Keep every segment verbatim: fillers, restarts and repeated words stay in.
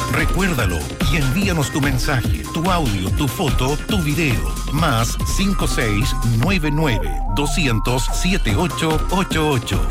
Recuérdalo y envíanos tu mensaje, tu audio, tu foto, tu video. Más cinco seis nueve nueve, dos cero cero, siete ocho ocho ocho.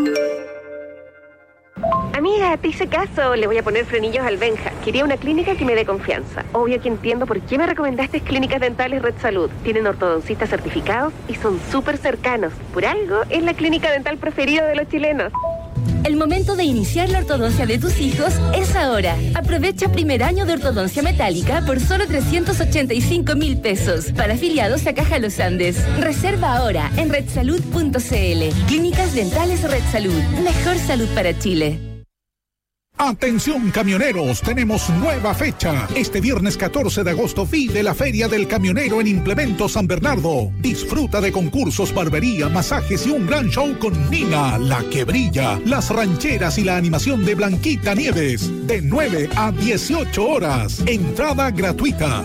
Amiga, te hice caso, le voy a poner frenillos al Benja. Quería una clínica que me dé confianza. Obvio que entiendo por qué me recomendaste Clínicas Dentales Red Salud. Tienen ortodoncistas certificados y son súper cercanos. Por algo, es la clínica dental preferida de los chilenos. El momento de iniciar la ortodoncia de tus hijos es ahora. Aprovecha primer año de ortodoncia metálica por solo trescientos ochenta y cinco mil pesos. Para afiliados a Caja Los Andes. Reserva ahora en red salud punto c l. Clínicas Dentales Red Salud. Mejor salud para Chile. Atención camioneros, tenemos nueva fecha. Este viernes catorce de agosto vive la Feria del Camionero en Implemento San Bernardo. Disfruta de concursos, barbería, masajes y un gran show con Nina, la que brilla, las rancheras y la animación de Blanquita Nieves. De nueve a dieciocho horas. Entrada gratuita.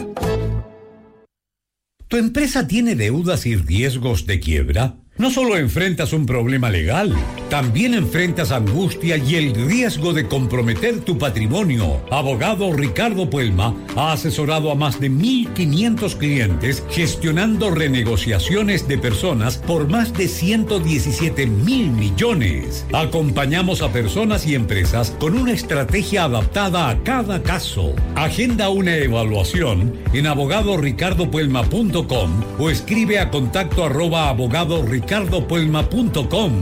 ¿Tu empresa tiene deudas y riesgos de quiebra? No solo enfrentas un problema legal, también enfrentas angustia y el riesgo de comprometer tu patrimonio. Abogado Ricardo Puelma ha asesorado a más de mil quinientos clientes gestionando renegociaciones de personas por más de ciento diecisiete mil millones. Acompañamos a personas y empresas con una estrategia adaptada a cada caso. Agenda una evaluación en abogado ricardo puelma punto com o escribe a contacto arroba abogado ricardo puelma punto com.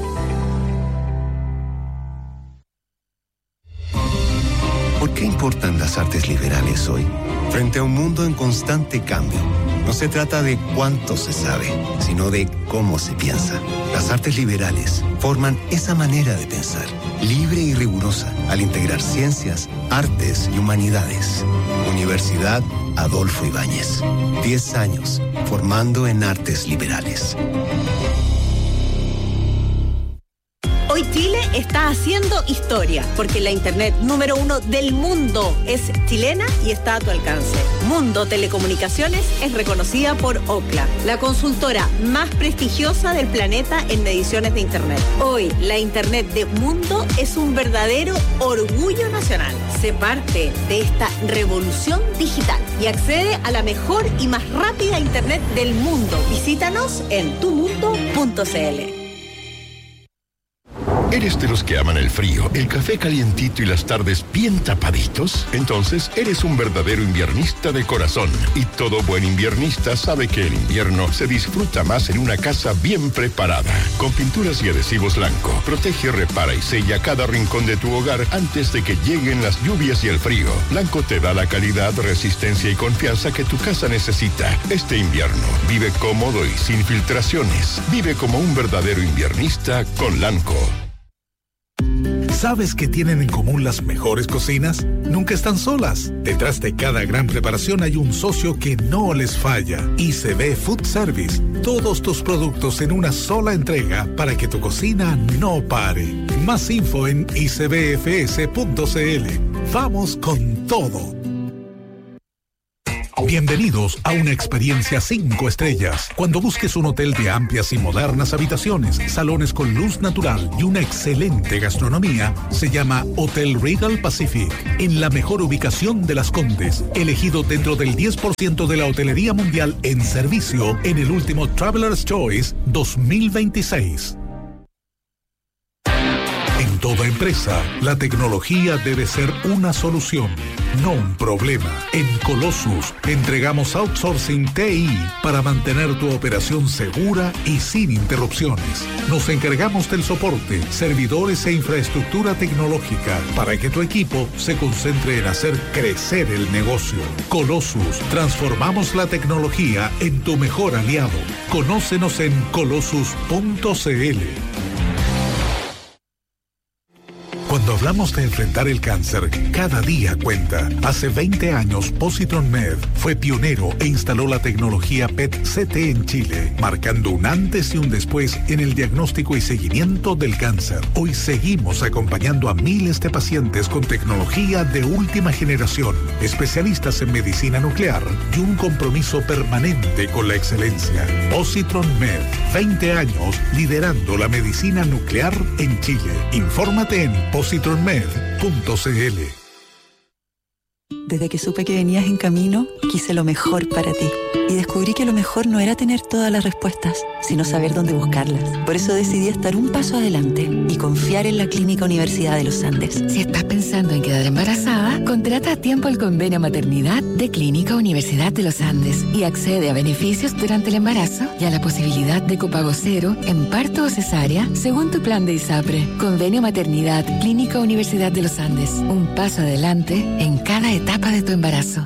¿Por qué importan las artes liberales hoy? Frente a un mundo en constante cambio, no se trata de cuánto se sabe, sino de cómo se piensa. Las artes liberales forman esa manera de pensar, libre y rigurosa, al integrar ciencias, artes y humanidades. Universidad Adolfo Ibáñez. Diez años formando en artes liberales. Hoy Chile está haciendo historia, porque la internet número uno del mundo es chilena y está a tu alcance. Mundo Telecomunicaciones es reconocida por Ookla, la consultora más prestigiosa del planeta en mediciones de internet. Hoy, la internet de Mundo es un verdadero orgullo nacional. Sé parte de esta revolución digital y accede a la mejor y más rápida internet del mundo. Visítanos en tu mundo punto c l. ¿Eres de los que aman el frío, el café calientito y las tardes bien tapaditos? Entonces, eres un verdadero inviernista de corazón. Y todo buen inviernista sabe que el invierno se disfruta más en una casa bien preparada. Con pinturas y adhesivos Lanco, protege, repara y sella cada rincón de tu hogar antes de que lleguen las lluvias y el frío. Lanco te da la calidad, resistencia y confianza que tu casa necesita. Este invierno, vive cómodo y sin filtraciones. Vive como un verdadero inviernista con Lanco. ¿Sabes qué tienen en común las mejores cocinas? Nunca están solas. Detrás de cada gran preparación hay un socio que no les falla. I C B Food Service. Todos tus productos en una sola entrega para que tu cocina no pare. Más info en i c b f s punto c l. Vamos con todo. Bienvenidos a una experiencia cinco estrellas. Cuando busques un hotel de amplias y modernas habitaciones, salones con luz natural y una excelente gastronomía, se llama Hotel Regal Pacific, en la mejor ubicación de Las Condes, elegido dentro del diez por ciento de la hotelería mundial en servicio en el último Traveler's Choice dos mil veintiséis. En toda empresa, la tecnología debe ser una solución, no un problema. En Colossus entregamos outsourcing T I para mantener tu operación segura y sin interrupciones. Nos encargamos del soporte, servidores e infraestructura tecnológica para que tu equipo se concentre en hacer crecer el negocio. Colossus, transformamos la tecnología en tu mejor aliado. Conócenos en colossus punto c l. Cuando hablamos de enfrentar el cáncer, cada día cuenta. Hace veinte años, Positron Med fue pionero e instaló la tecnología P E T C T en Chile, marcando un antes y un después en el diagnóstico y seguimiento del cáncer. Hoy seguimos acompañando a miles de pacientes con tecnología de última generación, especialistas en medicina nuclear y un compromiso permanente con la excelencia. Positron Med, veinte años liderando la medicina nuclear en Chile. Infórmate en positron med punto c l. Desde que supe que venías en camino, quise lo mejor para ti. Y descubrí que lo mejor no era tener todas las respuestas, sino saber dónde buscarlas. Por eso decidí estar un paso adelante y confiar en la Clínica Universidad de los Andes. Si estás pensando en quedar embarazada, contrata a tiempo el convenio maternidad de Clínica Universidad de los Andes y accede a beneficios durante el embarazo y a la posibilidad de copago cero en parto o cesárea según tu plan de ISAPRE. Convenio maternidad Clínica Universidad de los Andes. Un paso adelante en cada etapa de tu embarazo.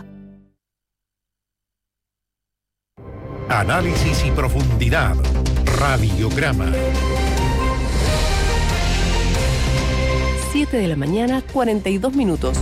Análisis y profundidad. Radiograma. siete de la mañana, cuarenta y dos minutos.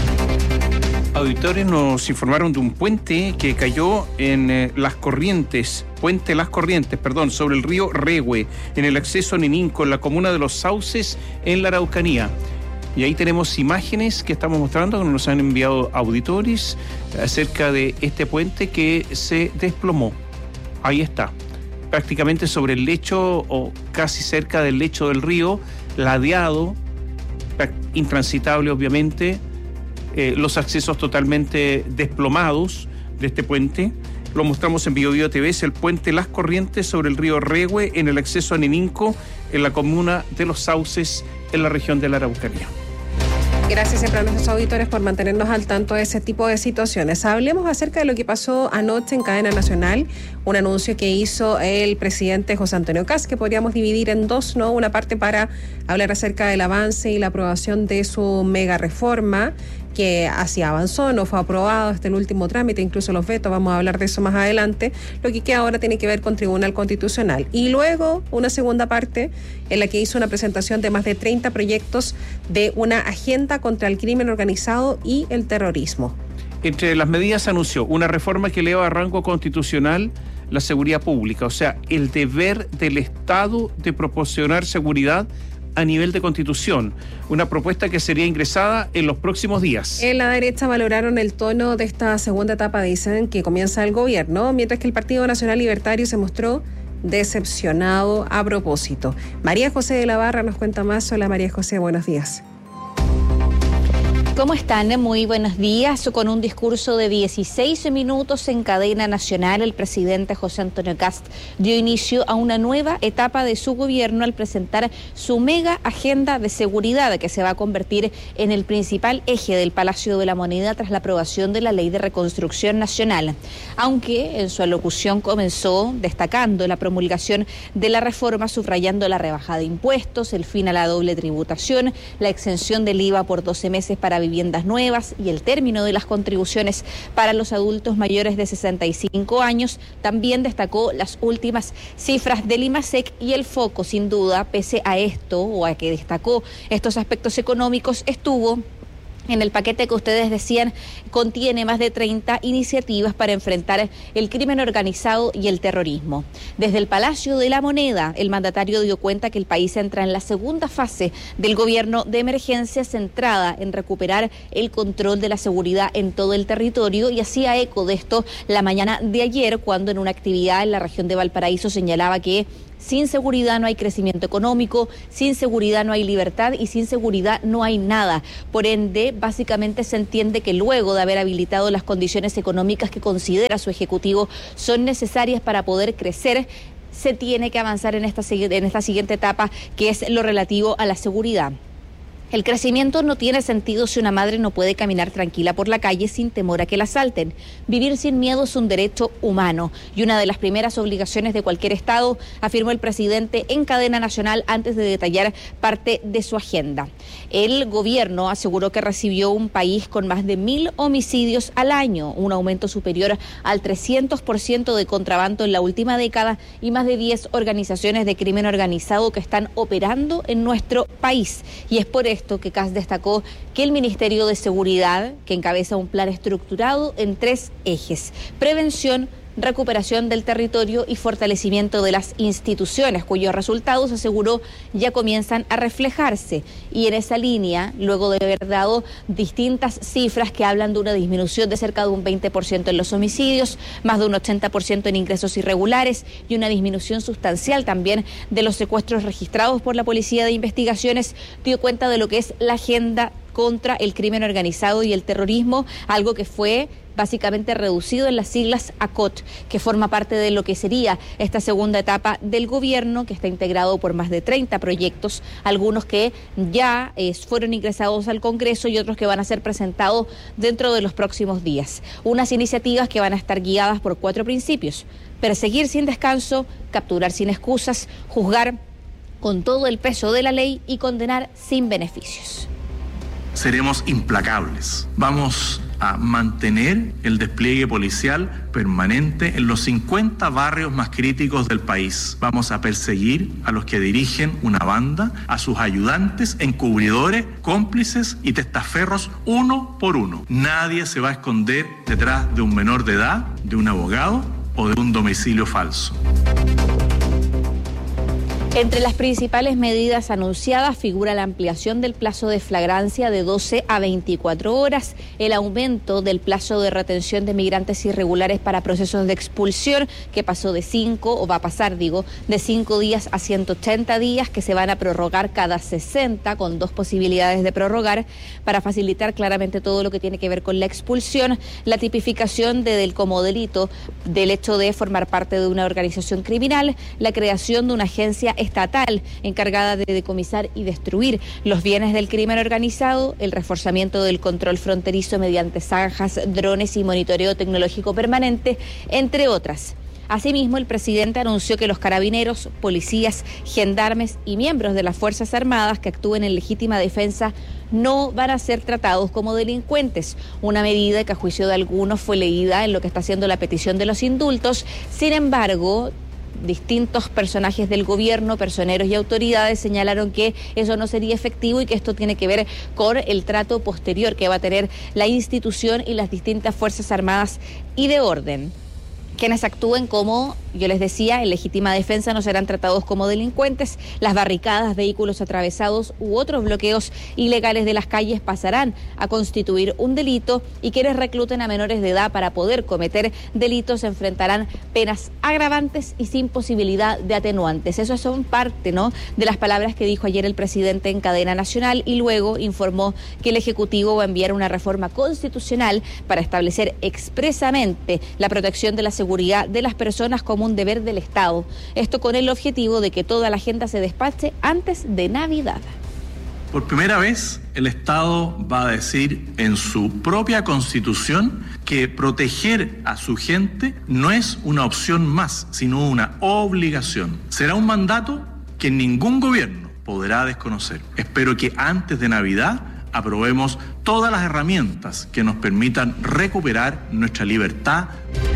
Auditores nos informaron de un puente que cayó en eh, Las Corrientes, puente Las Corrientes, perdón, sobre el río Rehue, en el acceso a Nininco, en la comuna de Los Sauces, en la Araucanía. Y ahí tenemos imágenes que estamos mostrando, que nos han enviado auditores, acerca de este puente que se desplomó. Ahí está, prácticamente sobre el lecho o casi cerca del lecho del río, ladeado, intransitable obviamente, eh, los accesos totalmente desplomados de este puente. Lo mostramos en Bio Bio T V, es el puente Las Corrientes sobre el río Rehue en el acceso a Nininco, en la comuna de Los Sauces, en la región de la Araucanía. Gracias siempre a nuestros auditores por mantenernos al tanto de ese tipo de situaciones. Hablemos acerca de lo que pasó anoche en cadena nacional, un anuncio que hizo el presidente José Antonio Kast, que podríamos dividir en dos, ¿no? Una parte para hablar acerca del avance y la aprobación de su mega reforma, que así avanzó, no fue aprobado hasta el último trámite, incluso los vetos, vamos a hablar de eso más adelante. Lo que queda ahora tiene que ver con Tribunal Constitucional. Y luego una segunda parte en la que hizo una presentación de más de treinta proyectos de una agenda contra el crimen organizado y el terrorismo. Entre las medidas anunció una reforma que eleva a rango constitucional la seguridad pública, o sea, el deber del Estado de proporcionar seguridad a nivel de Constitución, una propuesta que sería ingresada en los próximos días. En la derecha valoraron el tono de esta segunda etapa, dicen, que comienza el gobierno, mientras que el Partido Nacional Libertario se mostró decepcionado a propósito. María José de la Barra nos cuenta más. Hola María José, buenos días. ¿Cómo están? Muy buenos días. Con un discurso de dieciséis minutos en cadena nacional, el presidente José Antonio Kast dio inicio a una nueva etapa de su gobierno al presentar su mega agenda de seguridad, que se va a convertir en el principal eje del Palacio de la Moneda tras la aprobación de la Ley de Reconstrucción Nacional. Aunque en su alocución comenzó destacando la promulgación de la reforma, subrayando la rebaja de impuestos, el fin a la doble tributación, la exención del I V A por doce meses para viviendas nuevas y el término de las contribuciones para los adultos mayores de sesenta y cinco años. También destacó las últimas cifras del IMASEC y el foco, sin duda, pese a esto o a que destacó estos aspectos económicos, estuvo en el paquete que ustedes decían contiene más de treinta iniciativas para enfrentar el crimen organizado y el terrorismo. Desde el Palacio de la Moneda, el mandatario dio cuenta que el país entra en la segunda fase del gobierno de emergencia centrada en recuperar el control de la seguridad en todo el territorio, y hacía eco de esto la mañana de ayer cuando en una actividad en la región de Valparaíso señalaba que sin seguridad no hay crecimiento económico, sin seguridad no hay libertad y sin seguridad no hay nada. Por ende, básicamente se entiende que luego de haber habilitado las condiciones económicas que considera su Ejecutivo son necesarias para poder crecer, se tiene que avanzar en esta, en esta siguiente etapa, que es lo relativo a la seguridad. El crecimiento no tiene sentido si una madre no puede caminar tranquila por la calle sin temor a que la asalten. Vivir sin miedo es un derecho humano y una de las primeras obligaciones de cualquier Estado, afirmó el presidente en cadena nacional antes de detallar parte de su agenda. El gobierno aseguró que recibió un país con más de mil homicidios al año, un aumento superior al trescientos por ciento de contrabando en la última década y más de diez organizaciones de crimen organizado que están operando en nuestro país. Y es por esto que Kast destacó que el Ministerio de Seguridad, que encabeza un plan estructurado en tres ejes: prevención, recuperación del territorio y fortalecimiento de las instituciones, cuyos resultados, aseguró, ya comienzan a reflejarse. Y en esa línea, luego de haber dado distintas cifras que hablan de una disminución de cerca de un veinte por ciento en los homicidios, más de un ochenta por ciento en ingresos irregulares y una disminución sustancial también de los secuestros registrados por la Policía de Investigaciones, dio cuenta de lo que es la agenda contra el crimen organizado y el terrorismo, algo que fue básicamente reducido en las siglas A C O T, que forma parte de lo que sería esta segunda etapa del gobierno, que está integrado por más de treinta proyectos, algunos que ya eh, fueron ingresados al Congreso y otros que van a ser presentados dentro de los próximos días. Unas iniciativas que van a estar guiadas por cuatro principios: perseguir sin descanso, capturar sin excusas, juzgar con todo el peso de la ley y condenar sin beneficios. Seremos implacables. Vamos a mantener el despliegue policial permanente en los cincuenta barrios más críticos del país. Vamos a perseguir a los que dirigen una banda, a sus ayudantes, encubridores, cómplices y testaferros uno por uno. Nadie se va a esconder detrás de un menor de edad, de un abogado o de un domicilio falso. Entre las principales medidas anunciadas figura la ampliación del plazo de flagrancia de doce a veinticuatro horas, el aumento del plazo de retención de migrantes irregulares para procesos de expulsión, que pasó de cinco, o va a pasar, digo, de cinco días a ciento ochenta días, que se van a prorrogar cada sesenta, con dos posibilidades de prorrogar, para facilitar claramente todo lo que tiene que ver con la expulsión, la tipificación de del como delito del hecho de formar parte de una organización criminal, la creación de una agencia estatal encargada de decomisar y destruir los bienes del crimen organizado, el reforzamiento del control fronterizo mediante zanjas, drones y monitoreo tecnológico permanente, entre otras. Asimismo, el presidente anunció que los carabineros, policías, gendarmes y miembros de las Fuerzas Armadas que actúen en legítima defensa no van a ser tratados como delincuentes, una medida que a juicio de algunos fue leída en lo que está haciendo la petición de los indultos. Sin embargo, distintos personajes del gobierno, personeros y autoridades señalaron que eso no sería efectivo y que esto tiene que ver con el trato posterior que va a tener la institución y las distintas Fuerzas Armadas y de orden. Quienes actúen como, yo les decía, en legítima defensa no serán tratados como delincuentes. Las barricadas, vehículos atravesados u otros bloqueos ilegales de las calles pasarán a constituir un delito, y quienes recluten a menores de edad para poder cometer delitos enfrentarán penas agravantes y sin posibilidad de atenuantes. Eso son parte, ¿no?, de las palabras que dijo ayer el presidente en cadena nacional, y luego informó que el Ejecutivo va a enviar una reforma constitucional para establecer expresamente la protección de la seguridad seguridad de las personas como un deber del Estado. Esto con el objetivo de que toda la agenda se despache antes de Navidad. Por primera vez, el Estado va a decir en su propia Constitución que proteger a su gente no es una opción más, sino una obligación. Será un mandato que ningún gobierno podrá desconocer. Espero que antes de Navidad aprobemos todas las herramientas que nos permitan recuperar nuestra libertad.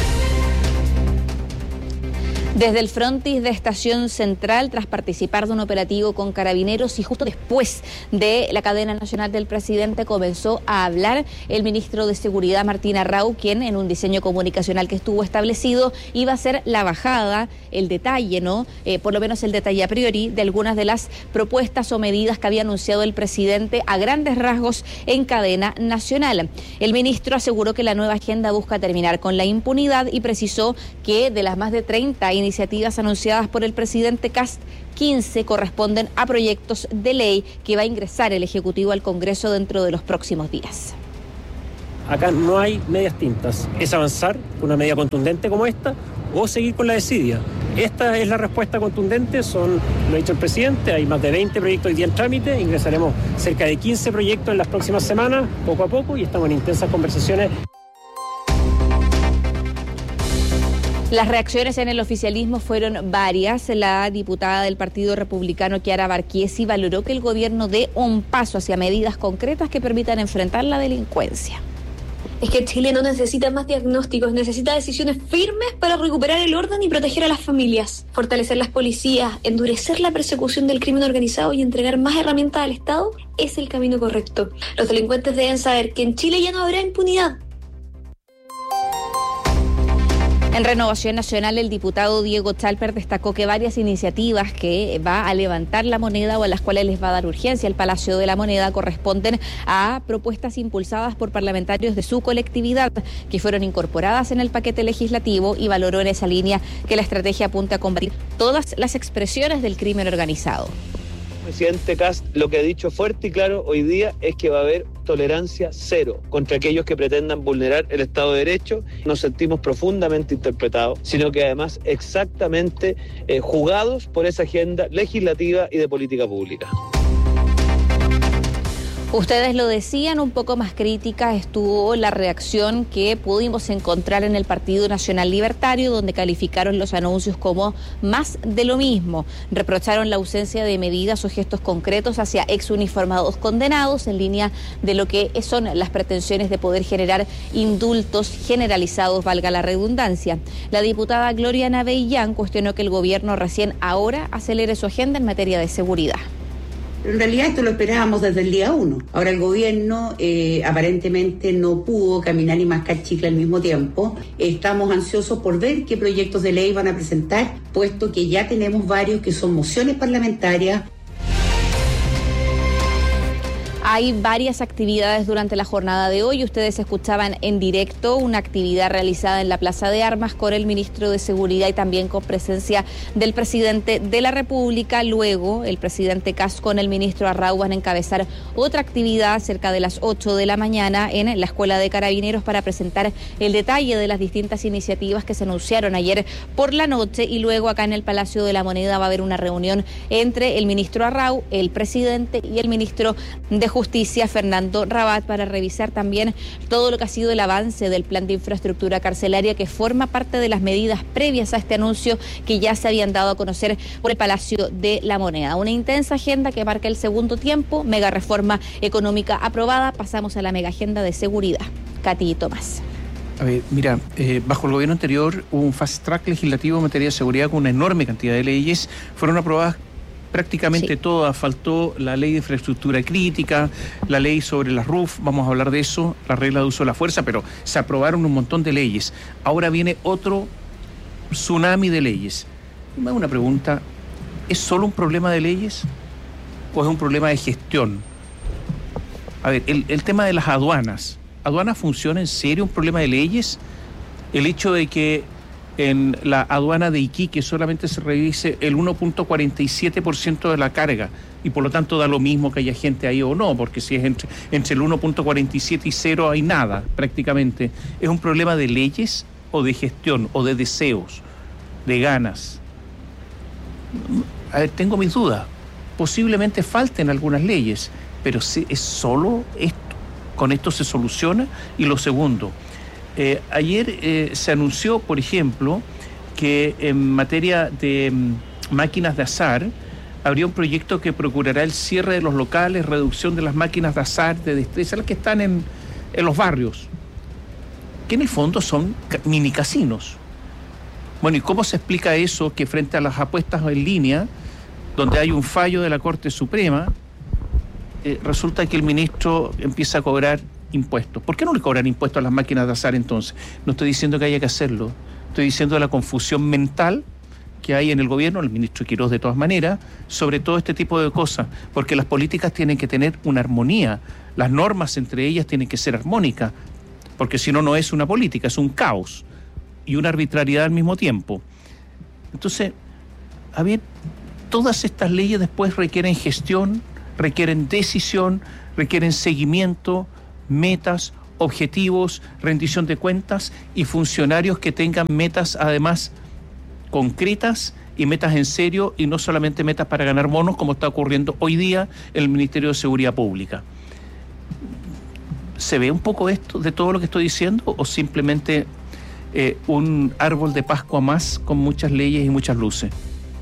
Desde el frontis de Estación Central, tras participar de un operativo con carabineros y justo después de la cadena nacional del presidente, comenzó a hablar el ministro de Seguridad, Martín Arrau, quien en un diseño comunicacional que estuvo establecido iba a ser la bajada, el detalle, ¿no? Eh, por lo menos el detalle a priori de algunas de las propuestas o medidas que había anunciado el presidente a grandes rasgos en cadena nacional. El ministro aseguró que la nueva agenda busca terminar con la impunidad y precisó que de las más de treinta iniciativas anunciadas por el presidente Kast, quince corresponden a proyectos de ley que va a ingresar el Ejecutivo al Congreso dentro de los próximos días. Acá no hay medias tintas, es avanzar con una medida contundente como esta o seguir con la desidia. Esta es la respuesta contundente, son, lo ha dicho el presidente, hay más de veinte proyectos hoy día en trámite, ingresaremos cerca de quince proyectos en las próximas semanas, poco a poco, y estamos en intensas conversaciones. Las reacciones en el oficialismo fueron varias. La diputada del Partido Republicano, Chiara Barquiesi, valoró que el gobierno dé un paso hacia medidas concretas que permitan enfrentar la delincuencia. Es que Chile no necesita más diagnósticos, necesita decisiones firmes para recuperar el orden y proteger a las familias, fortalecer las policías, endurecer la persecución del crimen organizado y entregar más herramientas al Estado es el camino correcto. Los delincuentes deben saber que en Chile ya no habrá impunidad. En Renovación Nacional, el diputado Diego Chalper destacó que varias iniciativas que va a levantar la moneda o a las cuales les va a dar urgencia el Palacio de la Moneda corresponden a propuestas impulsadas por parlamentarios de su colectividad que fueron incorporadas en el paquete legislativo, y valoró en esa línea que la estrategia apunta a combatir todas las expresiones del crimen organizado. presidente Kast lo que ha dicho fuerte y claro hoy día es que va a haber tolerancia cero contra aquellos que pretendan vulnerar el Estado de Derecho. Nos sentimos profundamente interpretados, sino que además exactamente eh, jugados por esa agenda legislativa y de política pública. Ustedes lo decían, un poco más crítica estuvo la reacción que pudimos encontrar en el Partido Nacional Libertario, donde calificaron los anuncios como más de lo mismo. Reprocharon la ausencia de medidas o gestos concretos hacia exuniformados condenados, en línea de lo que son las pretensiones de poder generar indultos generalizados, valga la redundancia. La diputada Gloria Navellán cuestionó que el gobierno recién ahora acelere su agenda en materia de seguridad. En realidad esto lo esperábamos desde el día uno. Ahora el gobierno eh, aparentemente no pudo caminar y mascar chicle al mismo tiempo. Estamos ansiosos por ver qué proyectos de ley van a presentar, puesto que ya tenemos varios que son mociones parlamentarias. Hay varias actividades durante la jornada de hoy. Ustedes escuchaban en directo una actividad realizada en la Plaza de Armas con el ministro de Seguridad y también con presencia del presidente de la República. Luego, el presidente Kast con el ministro Arrau van a encabezar otra actividad cerca de las ocho de la mañana en la Escuela de Carabineros para presentar el detalle de las distintas iniciativas que se anunciaron ayer por la noche. Y luego acá en el Palacio de la Moneda va a haber una reunión entre el ministro Arrau, el presidente y el ministro de Justicia. Justicia, Fernando Rabat, para revisar también todo lo que ha sido el avance del plan de infraestructura carcelaria que forma parte de las medidas previas a este anuncio que ya se habían dado a conocer por el Palacio de la Moneda. Una intensa agenda que marca el segundo tiempo, mega reforma económica aprobada, pasamos a la mega agenda de seguridad. Katy y Tomás. A ver, mira, eh, bajo el gobierno anterior hubo un fast track legislativo en materia de seguridad con una enorme cantidad de leyes, fueron aprobadas prácticamente sí. todas. Faltó la ley de infraestructura crítica, la ley sobre las R U F, vamos a hablar de eso, la regla de uso de la fuerza, pero se aprobaron un montón de leyes. Ahora viene otro tsunami de leyes. Y me hago una pregunta, ¿es solo un problema de leyes o es un problema de gestión? A ver, el, el tema de las aduanas. ¿Aduanas funciona en serio un problema de leyes? El hecho de que en la aduana de Iquique solamente se revise el uno punto cuarenta y siete por ciento de la carga y por lo tanto da lo mismo que haya gente ahí o no, porque si es entre, entre el uno punto cuarenta y siete y cero hay nada prácticamente. ¿Es un problema de leyes o de gestión o de deseos, de ganas? A ver, tengo mis dudas. Posiblemente falten algunas leyes, pero si es solo esto, con esto se soluciona. Y lo segundo, Eh, ayer eh, se anunció, por ejemplo, que en materia de mm, máquinas de azar habría un proyecto que procurará el cierre de los locales, reducción de las máquinas de azar, de destreza, las que están en, en los barrios, que en el fondo son ca- mini casinos. Bueno, ¿y cómo se explica eso que frente a las apuestas en línea, donde hay un fallo de la Corte Suprema, eh, resulta que el ministro empieza a cobrar impuestos? ¿Por qué no le cobran impuestos a las máquinas de azar entonces? No estoy diciendo que haya que hacerlo, estoy diciendo de la confusión mental que hay en el gobierno, el ministro Quirós de todas maneras, sobre todo este tipo de cosas, porque las políticas tienen que tener una armonía, las normas entre ellas tienen que ser armónicas, porque si no, no es una política, es un caos y una arbitrariedad al mismo tiempo. Entonces, a ver, todas estas leyes después requieren gestión, requieren decisión, requieren seguimiento, metas, objetivos, rendición de cuentas y funcionarios que tengan metas además concretas y metas en serio y no solamente metas para ganar bonos como está ocurriendo hoy día en el Ministerio de Seguridad Pública. ¿Se ve un poco esto de todo lo que estoy diciendo o simplemente eh, un árbol de Pascua más con muchas leyes y muchas luces?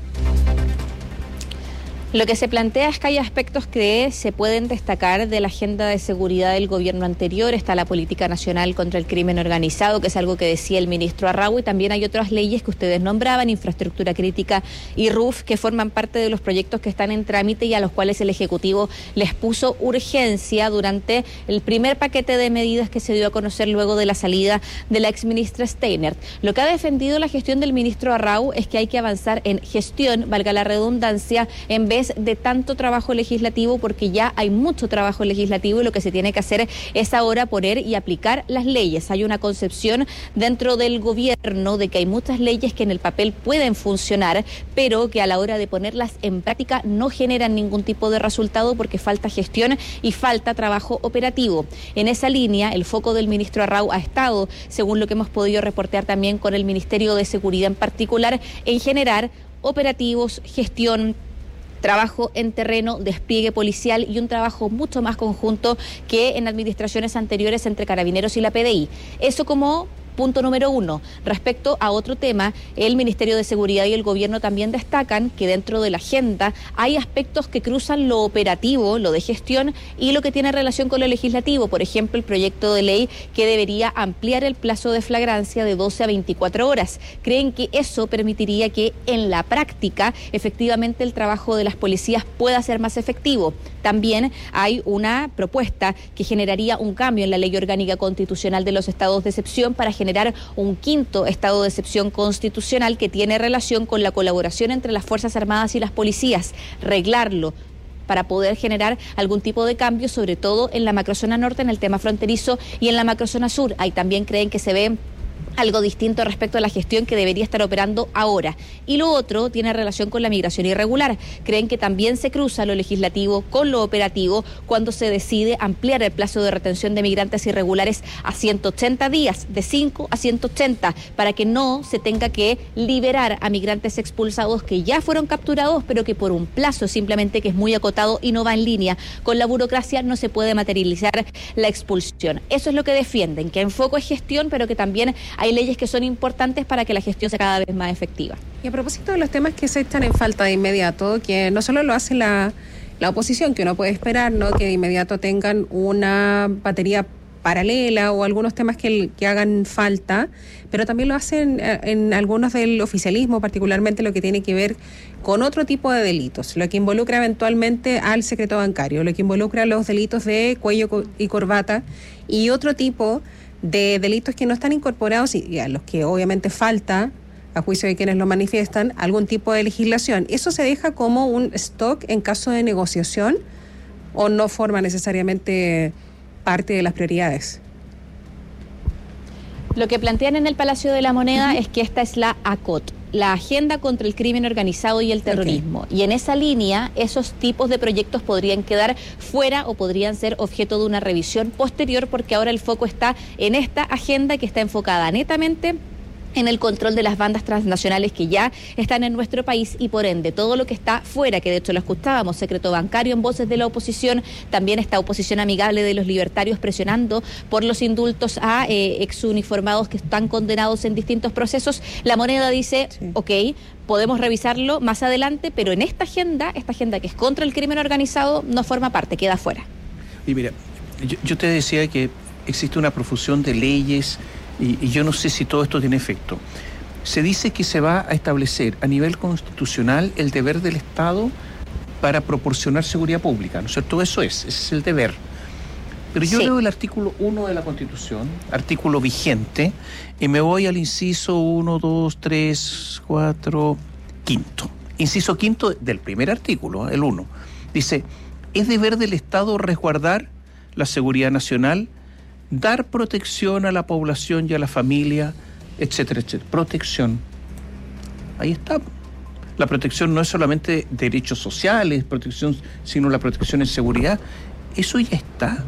Lo que se plantea es que hay aspectos que se pueden destacar de la agenda de seguridad del gobierno anterior. Está la política nacional contra el crimen organizado, que es algo que decía el ministro Arrau, y también hay otras leyes que ustedes nombraban, infraestructura crítica y R U F, que forman parte de los proyectos que están en trámite y a los cuales el Ejecutivo les puso urgencia durante el primer paquete de medidas que se dio a conocer luego de la salida de la exministra Steinert. Lo que ha defendido la gestión del ministro Arrau es que hay que avanzar en gestión, valga la redundancia, en vez es de tanto trabajo legislativo, porque ya hay mucho trabajo legislativo y lo que se tiene que hacer es ahora poner y aplicar las leyes. Hay una concepción dentro del gobierno de que hay muchas leyes que en el papel pueden funcionar, pero que a la hora de ponerlas en práctica no generan ningún tipo de resultado porque falta gestión y falta trabajo operativo. En esa línea, el foco del ministro Arrau ha estado, según lo que hemos podido reportear también con el Ministerio de Seguridad en particular, en generar operativos, gestión, trabajo en terreno, despliegue policial y un trabajo mucho más conjunto que en administraciones anteriores entre Carabineros y la P D I. Eso como punto número uno. Respecto a otro tema, el Ministerio de Seguridad y el Gobierno también destacan que dentro de la agenda hay aspectos que cruzan lo operativo, lo de gestión, y lo que tiene relación con lo legislativo. Por ejemplo, el proyecto de ley que debería ampliar el plazo de flagrancia de doce a veinticuatro horas. Creen que eso permitiría que en la práctica efectivamente el trabajo de las policías pueda ser más efectivo. También hay una propuesta que generaría un cambio en la Ley Orgánica Constitucional de los Estados de Excepción para generar un quinto estado de excepción constitucional que tiene relación con la colaboración entre las Fuerzas Armadas y las policías, reglarlo para poder generar algún tipo de cambio, sobre todo en la macrozona norte, en el tema fronterizo, y en la macrozona sur. Ahí también creen que se ve algo distinto respecto a la gestión que debería estar operando ahora. Y lo otro tiene relación con la migración irregular. Creen que también se cruza lo legislativo con lo operativo cuando se decide ampliar el plazo de retención de migrantes irregulares a ciento ochenta días, de cinco a ciento ochenta, para que no se tenga que liberar a migrantes expulsados que ya fueron capturados, pero que por un plazo simplemente que es muy acotado y no va en línea con la burocracia, no se puede materializar la expulsión. Eso es lo que defienden, que en foco es gestión, pero que también hay leyes que son importantes para que la gestión sea cada vez más efectiva. Y a propósito de los temas que se echan en falta de inmediato, que no solo lo hace la, la oposición, que uno puede esperar, ¿no?, que de inmediato tengan una batería paralela o algunos temas que, que hagan falta, pero también lo hacen en algunos del oficialismo, particularmente lo que tiene que ver con otro tipo de delitos, lo que involucra eventualmente al secreto bancario, lo que involucra los delitos de cuello y corbata y otro tipo de delitos que no están incorporados y a los que obviamente falta, a juicio de quienes lo manifiestan, algún tipo de legislación. ¿Eso se deja como un stock en caso de negociación o no forma necesariamente parte de las prioridades? Lo que plantean en el Palacio de la Moneda uh-huh. es que esta es la A C O T, la Agenda contra el Crimen Organizado y el Terrorismo. Okay. Y en esa línea, esos tipos de proyectos podrían quedar fuera o podrían ser objeto de una revisión posterior, porque ahora el foco está en esta agenda que está enfocada netamente en el control de las bandas transnacionales que ya están en nuestro país y por ende todo lo que está fuera, que de hecho lo escuchábamos, secreto bancario en voces de la oposición, también esta oposición amigable de los libertarios presionando por los indultos a eh, exuniformados que están condenados en distintos procesos. La Moneda dice, sí. ok, podemos revisarlo más adelante, pero en esta agenda, esta agenda que es contra el crimen organizado, no forma parte, queda fuera. Y mira, yo, yo te decía que existe una profusión de leyes, Y, y yo no sé si todo esto tiene efecto. Se dice que se va a establecer a nivel constitucional el deber del Estado para proporcionar seguridad pública, ¿no es cierto? Eso es, ese es el deber. Pero yo sí. leo el artículo uno de la Constitución, artículo vigente, y me voy al inciso uno, dos, tres, cuatro, quinto. Inciso quinto del primer artículo, el uno. Dice, es deber del Estado resguardar la seguridad nacional, dar protección a la población y a la familia, etcétera, etcétera. Protección. Ahí está. La protección no es solamente derechos sociales, protección, sino la protección en seguridad. Eso ya está.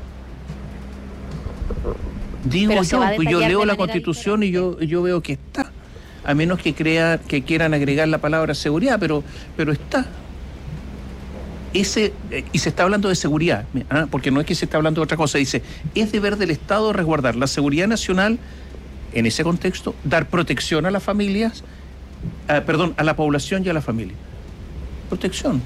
Digo yo, pues yo leo la Constitución y yo, yo veo que está. A menos que crea, que quieran agregar la palabra seguridad, pero, pero está. Ese, eh, y se está hablando de seguridad, ¿ah? Porque no es que se está hablando de otra cosa, dice, es deber del Estado resguardar la seguridad nacional, en ese contexto, dar protección a las familias, eh, perdón, a la población y a la familia. Protección.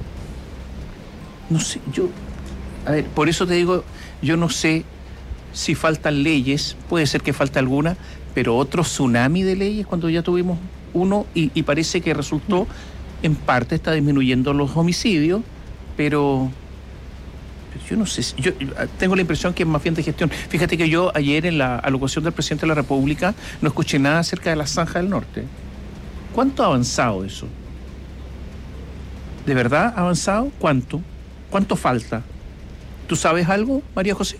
No sé, yo, a ver, por eso te digo, yo no sé si faltan leyes, puede ser que falte alguna, pero otro tsunami de leyes cuando ya tuvimos uno y, y parece que resultó, en parte está disminuyendo los homicidios, pero yo no sé, yo tengo la impresión que es más bien de gestión. Fíjate que yo ayer en la alocución del presidente de la República no escuché nada acerca de la Zanja del Norte. ¿Cuánto ha avanzado eso? ¿De verdad ha avanzado? ¿Cuánto? ¿Cuánto falta? ¿Tú sabes algo, María José?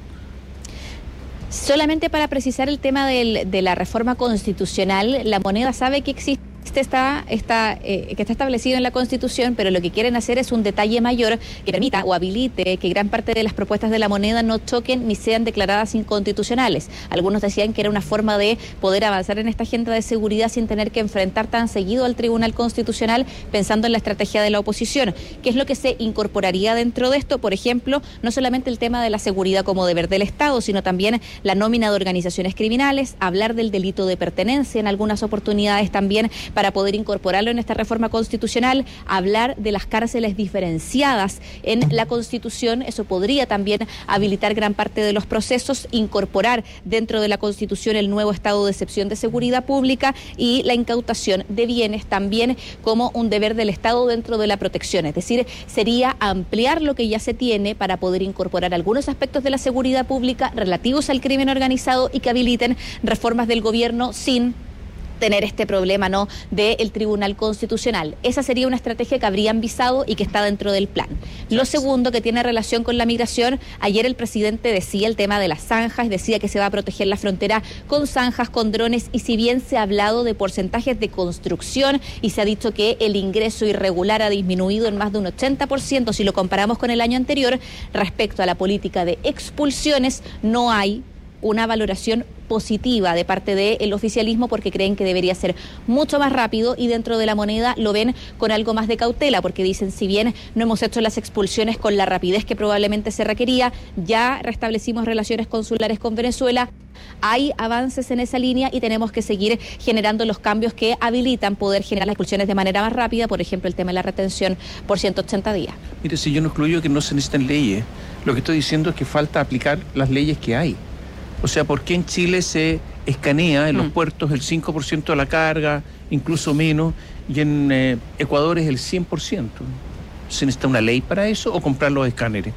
Solamente para precisar el tema del, de la reforma constitucional, la moneda sabe que existe. Está, está, eh, que está establecido en la Constitución, pero lo que quieren hacer es un detalle mayor que permita o habilite que gran parte de las propuestas de la moneda no choquen ni sean declaradas inconstitucionales. Algunos decían que era una forma de poder avanzar en esta agenda de seguridad sin tener que enfrentar tan seguido al Tribunal Constitucional, pensando en la estrategia de la oposición. ¿Qué es lo que se incorporaría dentro de esto? Por ejemplo, no solamente el tema de la seguridad como deber del Estado, sino también la nómina de organizaciones criminales, hablar del delito de pertenencia en algunas oportunidades también, para poder incorporarlo en esta reforma constitucional, hablar de las cárceles diferenciadas en la Constitución. Eso podría también habilitar gran parte de los procesos, incorporar dentro de la Constitución el nuevo estado de excepción de seguridad pública y la incautación de bienes también como un deber del Estado dentro de la protección. Es decir, sería ampliar lo que ya se tiene para poder incorporar algunos aspectos de la seguridad pública relativos al crimen organizado y que habiliten reformas del gobierno sin tener este problema, ¿no?, del Tribunal Constitucional. Esa sería una estrategia que habrían visado y que está dentro del plan. Lo segundo, que tiene relación con la migración, ayer el presidente decía el tema de las zanjas, decía que se va a proteger la frontera con zanjas, con drones, y si bien se ha hablado de porcentajes de construcción y se ha dicho que el ingreso irregular ha disminuido en más de un ochenta por ciento si lo comparamos con el año anterior, respecto a la política de expulsiones no hay una valoración positiva de parte del oficialismo, porque creen que debería ser mucho más rápido, y dentro de la moneda lo ven con algo más de cautela, porque dicen, si bien no hemos hecho las expulsiones con la rapidez que probablemente se requería, ya restablecimos relaciones consulares con Venezuela, hay avances en esa línea y tenemos que seguir generando los cambios que habilitan poder generar las expulsiones de manera más rápida, por ejemplo el tema de la retención por ciento ochenta días. Mire, si yo no excluyo que no se necesitan leyes, lo que estoy diciendo es que falta aplicar las leyes que hay. O sea, ¿por qué en Chile se escanea en los mm. puertos el cinco por ciento de la carga, incluso menos, y en eh, Ecuador es el cien por ciento? ¿Se necesita una ley para eso o comprar los escáneres?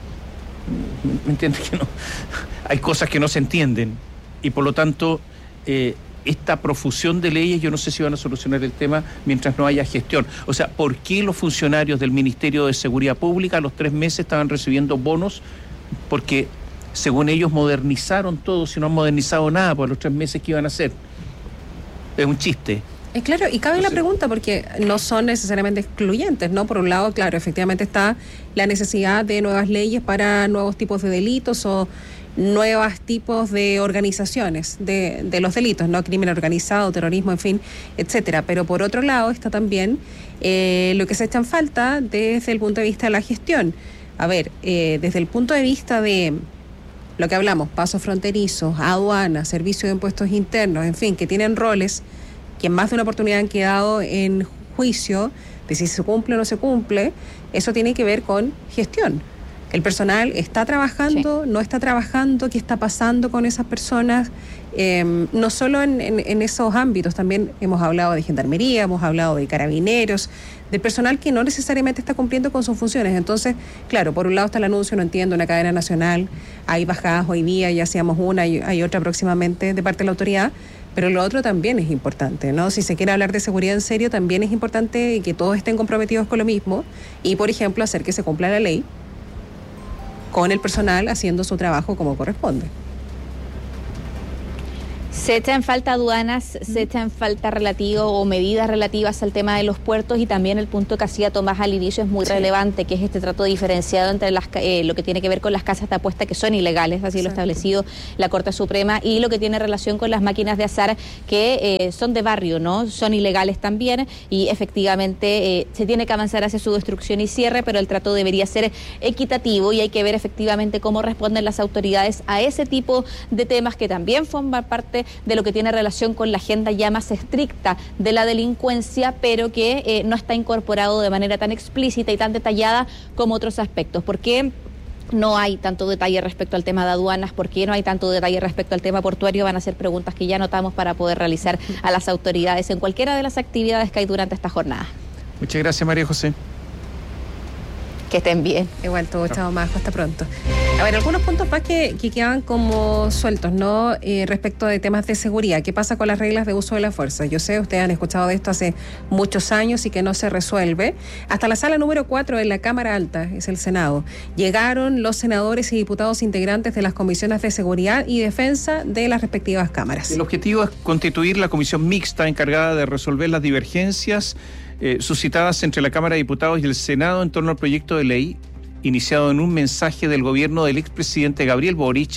¿Me entiendes que no? Hay cosas que no se entienden y por lo tanto eh, esta profusión de leyes yo no sé si van a solucionar el tema mientras no haya gestión. O sea, ¿por qué los funcionarios del Ministerio de Seguridad Pública a los tres meses estaban recibiendo bonos? Porque según ellos modernizaron todo, si no han modernizado nada por los tres meses que iban a hacer. Es un chiste. Es claro, y cabe Entonces, la pregunta porque no son necesariamente excluyentes, ¿no? Por un lado, claro, efectivamente está la necesidad de nuevas leyes para nuevos tipos de delitos o nuevos tipos de organizaciones de, de los delitos, ¿no? Crimen organizado, terrorismo, en fin, etcétera. Pero por otro lado está también eh, lo que se echa en falta desde el punto de vista de la gestión. A ver, eh, desde el punto de vista de lo que hablamos, pasos fronterizos, aduanas, servicio de impuestos internos, en fin, que tienen roles que en más de una oportunidad han quedado en juicio de si se cumple o no se cumple. Eso tiene que ver con gestión. El personal está trabajando, sí. no está trabajando, qué está pasando con esas personas, eh, no solo en, en, en esos ámbitos, también hemos hablado de gendarmería, hemos hablado de carabineros, de personal que no necesariamente está cumpliendo con sus funciones. Entonces, claro, por un lado está el anuncio, no entiendo, una cadena nacional, hay bajadas hoy día, ya hacíamos una, y hay otra próximamente de parte de la autoridad, pero lo otro también es importante, ¿no? Si se quiere hablar de seguridad en serio, también es importante que todos estén comprometidos con lo mismo y, por ejemplo, hacer que se cumpla la ley con el personal haciendo su trabajo como corresponde. Se echa en falta aduanas, se echa en falta relativo o medidas relativas al tema de los puertos, y también el punto que hacía Tomás al inicio es muy sí. relevante, que es este trato diferenciado entre las, eh, lo que tiene que ver con las casas de apuesta que son ilegales, así Exacto. lo ha establecido la Corte Suprema, y lo que tiene relación con las máquinas de azar que eh, son de barrio, ¿no? Son ilegales también, y efectivamente eh, se tiene que avanzar hacia su destrucción y cierre, pero el trato debería ser equitativo y hay que ver efectivamente cómo responden las autoridades a ese tipo de temas que también forman parte de lo que tiene relación con la agenda ya más estricta de la delincuencia, pero que eh, no está incorporado de manera tan explícita y tan detallada como otros aspectos. ¿Por qué no hay tanto detalle respecto al tema de aduanas? ¿Por qué no hay tanto detalle respecto al tema portuario? Van a ser preguntas que ya anotamos para poder realizar a las autoridades en cualquiera de las actividades que hay durante esta jornada. Muchas gracias, María José. Que estén bien. Igual todo, chao, Majo, hasta pronto. A ver, algunos puntos más que, que quedan como sueltos, ¿no? Eh, respecto de temas de seguridad. ¿Qué pasa con las reglas de uso de la fuerza? Yo sé, ustedes han escuchado de esto hace muchos años y que no se resuelve. Hasta la sala número cuatro de la Cámara Alta, es el Senado, llegaron los senadores y diputados integrantes de las comisiones de seguridad y defensa de las respectivas cámaras. El objetivo es constituir la comisión mixta encargada de resolver las divergencias Eh, suscitadas entre la Cámara de Diputados y el Senado en torno al proyecto de ley iniciado en un mensaje del gobierno del expresidente Gabriel Boric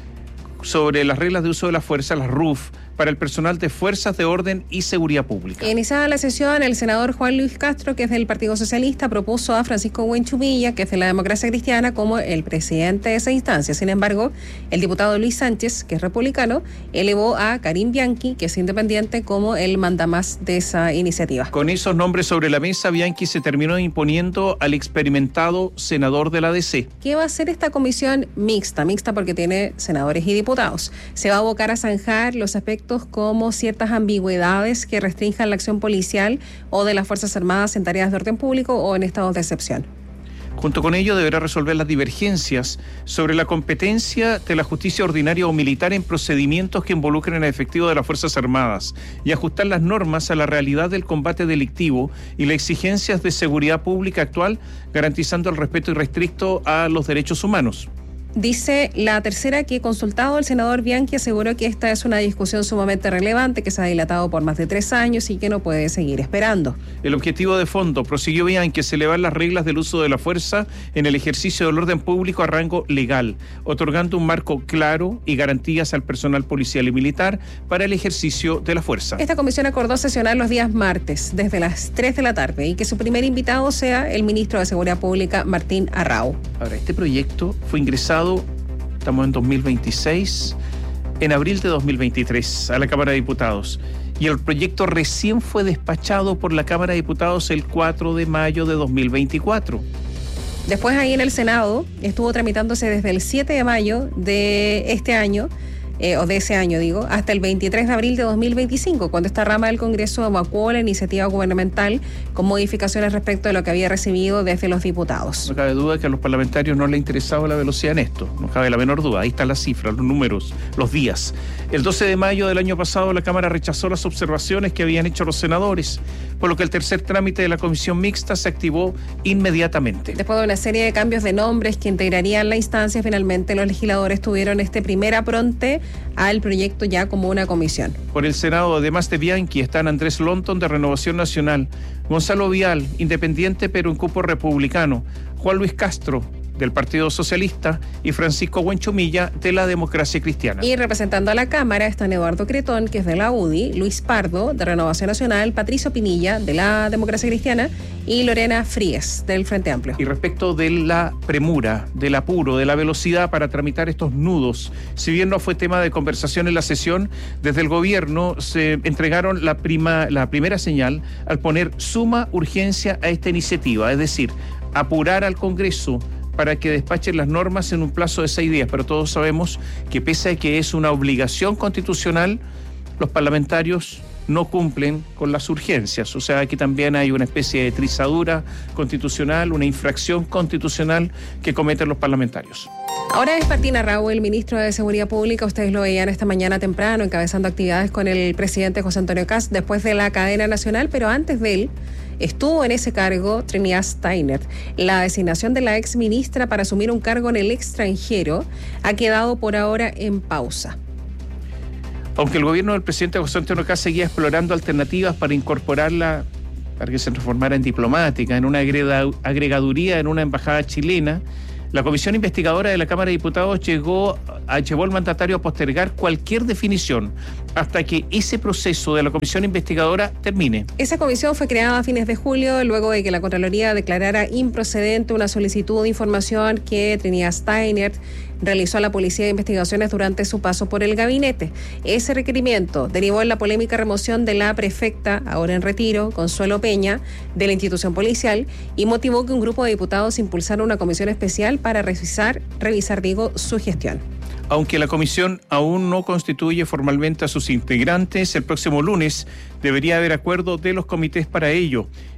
sobre las reglas de uso de la fuerza, las R U F, para el personal de Fuerzas de Orden y Seguridad Pública. Iniciada la sesión, el senador Juan Luis Castro, que es del Partido Socialista, propuso a Francisco Huenchumilla, que es de la Democracia Cristiana, como el presidente de esa instancia. Sin embargo, el diputado Luis Sánchez, que es republicano, elevó a Karim Bianchi, que es independiente, como el mandamás de esa iniciativa. Con esos nombres sobre la mesa, Bianchi se terminó imponiendo al experimentado senador de la D C. ¿Qué va a hacer esta comisión mixta? Mixta porque tiene senadores y diputados. Se va a abocar a zanjar los aspectos como ciertas ambigüedades que restrinjan la acción policial o de las Fuerzas Armadas en tareas de orden público o en estados de excepción. Junto con ello deberá resolver las divergencias sobre la competencia de la justicia ordinaria o militar en procedimientos que involucren a efectivos de las Fuerzas Armadas y ajustar las normas a la realidad del combate delictivo y las exigencias de seguridad pública actual, garantizando el respeto irrestricto a los derechos humanos. Dice la tercera que, consultado, el senador Bianchi aseguró que esta es una discusión sumamente relevante, que se ha dilatado por más de tres años y que no puede seguir esperando. El objetivo de fondo, prosiguió Bianchi, es elevar las reglas del uso de la fuerza en el ejercicio del orden público a rango legal, otorgando un marco claro y garantías al personal policial y militar para el ejercicio de la fuerza. Esta comisión acordó sesionar los días martes, desde las tres de la tarde, y que su primer invitado sea el ministro de Seguridad Pública, Martín Arrau. Ahora, este proyecto fue ingresado, estamos en dos mil veintiséis, en abril de dos mil veintitrés a la Cámara de Diputados, y el proyecto recién fue despachado por la Cámara de Diputados el cuatro de mayo de dos mil veinticuatro. Después, ahí en el Senado estuvo tramitándose desde el siete de mayo de este año, Eh, o de ese año digo, hasta el veintitrés de abril de dos mil veinticinco, cuando esta rama del Congreso evacuó la iniciativa gubernamental con modificaciones respecto de lo que había recibido desde los diputados. No cabe duda que a los parlamentarios no les interesaba la velocidad en esto, no cabe la menor duda, ahí están las cifras, los números, los días. El doce de mayo del año pasado la Cámara rechazó las observaciones que habían hecho los senadores, por lo que el tercer trámite de la comisión mixta se activó inmediatamente. Después de una serie de cambios de nombres que integrarían la instancia, finalmente los legisladores tuvieron este primer apronte al proyecto ya como una comisión. Por el Senado, además de Bianchi, están Andrés Lonton de Renovación Nacional, Gonzalo Vial, independiente pero en cupo republicano, Juan Luis Castro, del Partido Socialista, y Francisco Huenchumilla, de la Democracia Cristiana. Y representando a la Cámara están Eduardo Cretón, que es de la U D I, Luis Pardo, de Renovación Nacional, Patricio Pinilla, de la Democracia Cristiana, y Lorena Fríes, del Frente Amplio. Y respecto de la premura, del apuro, de la velocidad para tramitar estos nudos, si bien no fue tema de conversación en la sesión, desde el gobierno se entregaron la, prima, la primera señal al poner suma urgencia a esta iniciativa, es decir, apurar al Congreso para que despachen las normas en un plazo de seis días. Pero todos sabemos que pese a que es una obligación constitucional, los parlamentarios no cumplen con las urgencias. O sea, aquí también hay una especie de trizadura constitucional, una infracción constitucional que cometen los parlamentarios. Ahora es Martín Arrau, el ministro de Seguridad Pública. Ustedes lo veían esta mañana temprano, encabezando actividades con el presidente José Antonio Kast después de la cadena nacional, pero antes de él estuvo en ese cargo Trinidad Steiner. La designación de la ex ministra para asumir un cargo en el extranjero ha quedado por ahora en pausa. Aunque el gobierno del presidente José Antonio Kast seguía explorando alternativas para incorporarla, para que se transformara en diplomática, en una agregaduría en una embajada chilena, la comisión investigadora de la Cámara de Diputados llegó a, llevó al mandatario a postergar cualquier definición hasta que ese proceso de la comisión investigadora termine. Esa comisión fue creada a fines de julio, luego de que la Contraloría declarara improcedente una solicitud de información que Trinidad Steiner realizó a la Policía de Investigaciones durante su paso por el gabinete. Ese requerimiento derivó en la polémica remoción de la prefecta, ahora en retiro, Consuelo Peña, de la institución policial, y motivó que un grupo de diputados impulsara una comisión especial para revisar, revisar digo, su gestión. Aunque la comisión aún no constituye formalmente a sus integrantes, el próximo lunes debería haber acuerdo de los comités para ello.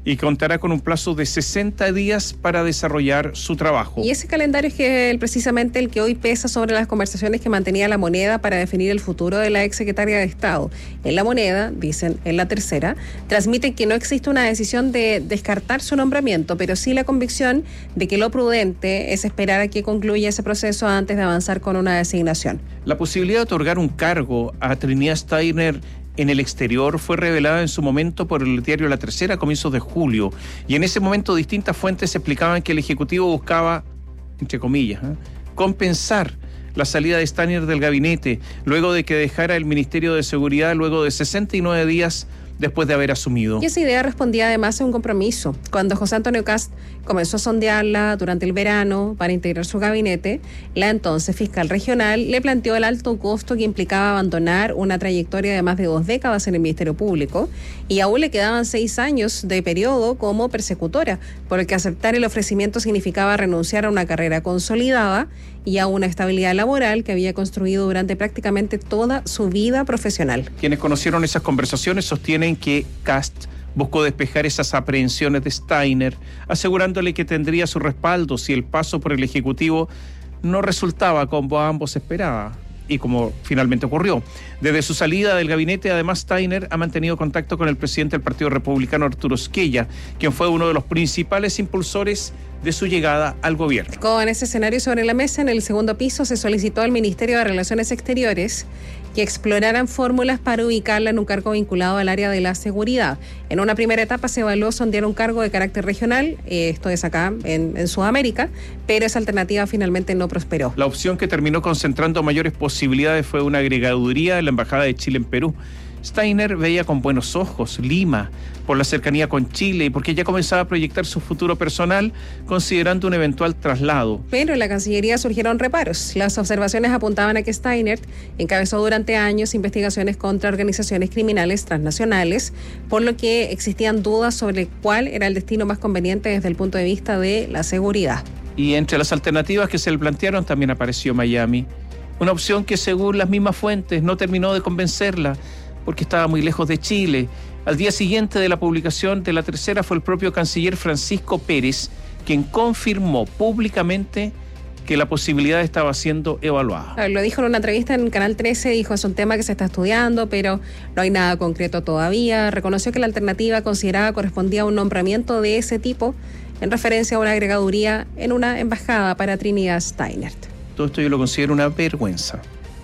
y contará con un plazo de sesenta días para desarrollar su trabajo. Y ese calendario es que el, precisamente el que hoy pesa sobre las conversaciones que mantenía La Moneda para definir el futuro de la exsecretaria de Estado. En La Moneda, dicen en La Tercera, transmiten que no existe una decisión de descartar su nombramiento, pero sí la convicción de que lo prudente es esperar a que concluya ese proceso antes de avanzar con una designación. La posibilidad de otorgar un cargo a Trinidad Steiner en el exterior fue revelada en su momento por el diario La Tercera a comienzos de julio, y en ese momento distintas fuentes explicaban que el Ejecutivo buscaba, entre comillas, ¿eh? compensar la salida de Steiner del gabinete luego de que dejara el Ministerio de Seguridad luego de sesenta y nueve días después de haber asumido. Y esa idea respondía además a un compromiso. Cuando José Antonio Kast comenzó a sondearla durante el verano para integrar su gabinete, la entonces fiscal regional le planteó el alto costo que implicaba abandonar una trayectoria de más de dos décadas en el Ministerio Público, y aún le quedaban seis años de periodo como persecutora, por el que aceptar el ofrecimiento significaba renunciar a una carrera consolidada y a una estabilidad laboral que había construido durante prácticamente toda su vida profesional. Quienes conocieron esas conversaciones sostienen que Kast buscó despejar esas aprehensiones de Steiner, asegurándole que tendría su respaldo si el paso por el Ejecutivo no resultaba como ambos esperaban, y como finalmente ocurrió. Desde su salida del gabinete, además, Steiner ha mantenido contacto con el presidente del Partido Republicano, Arturo Squella, quien fue uno de los principales impulsores de su llegada al gobierno. Con ese escenario sobre la mesa, en el segundo piso se solicitó al Ministerio de Relaciones Exteriores que exploraran fórmulas para ubicarla en un cargo vinculado al área de la seguridad. En una primera etapa se evaluó sondear un cargo de carácter regional, eh, esto es acá en, en Sudamérica, pero esa alternativa finalmente no prosperó. La opción que terminó concentrando mayores posibilidades fue una agregaduría en la Embajada de Chile en Perú. Steiner veía con buenos ojos Lima por la cercanía con Chile y porque ya comenzaba a proyectar su futuro personal considerando un eventual traslado. Pero en la Cancillería surgieron reparos. Las observaciones apuntaban a que Steiner encabezó durante años investigaciones contra organizaciones criminales transnacionales, por lo que existían dudas sobre cuál era el destino más conveniente desde el punto de vista de la seguridad. Y entre las alternativas que se le plantearon también apareció Miami, una opción que según las mismas fuentes no terminó de convencerla, porque estaba muy lejos de Chile. Al día siguiente de la publicación de La Tercera fue el propio canciller Francisco Pérez quien confirmó públicamente que la posibilidad estaba siendo evaluada. A ver, lo dijo en una entrevista en Canal trece, dijo es un tema que se está estudiando, pero no hay nada concreto todavía. Reconoció que la alternativa considerada correspondía a un nombramiento de ese tipo en referencia a una agregaduría en una embajada para Trinidad Steiner. Todo esto yo lo considero una vergüenza.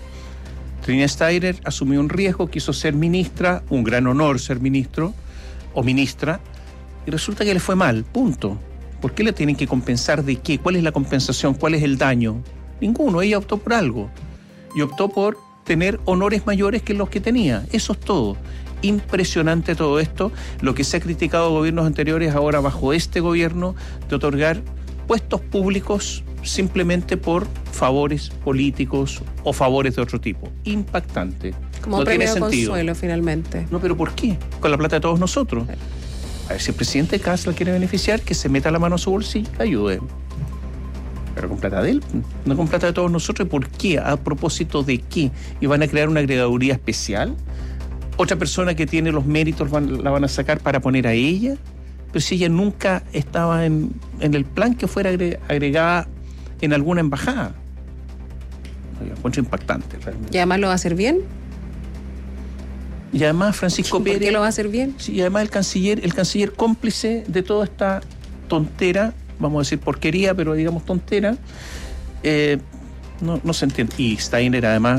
Trinidad Steiner asumió un riesgo, quiso ser ministra, un gran honor ser ministro o ministra, y resulta que le fue mal, punto. ¿Por qué le tienen que compensar de qué? ¿Cuál es la compensación? ¿Cuál es el daño? Ninguno, ella optó por algo. Y optó por tener honores mayores que los que tenía. Eso es todo. Impresionante todo esto. Lo que se ha criticado a gobiernos anteriores, ahora bajo este gobierno, de otorgar puestos públicos simplemente por favores políticos o favores de otro tipo. Impactante. Como no premio tiene de sentido. Consuelo, finalmente. No, pero ¿por qué? Con la plata de todos nosotros. A ver, si el presidente Kast la quiere beneficiar, que se meta la mano a su bolsillo, ayude. Pero con plata de él, no con plata de todos nosotros. ¿Por qué? ¿A propósito de qué? ¿Y van a crear una agregaduría especial? ¿Otra persona que tiene los méritos van, la van a sacar para poner a ella? Pero si ella nunca estaba en, en el plan que fuera agregada en alguna embajada. Lo encuentro impactante realmente. ¿Y además lo va a hacer bien? Y además Francisco Pérez... ¿Por qué lo va a hacer bien? Sí, y además el canciller, el canciller cómplice de toda esta tontera, vamos a decir porquería, pero digamos tontera, eh, no, no se entiende. Y Steiner además,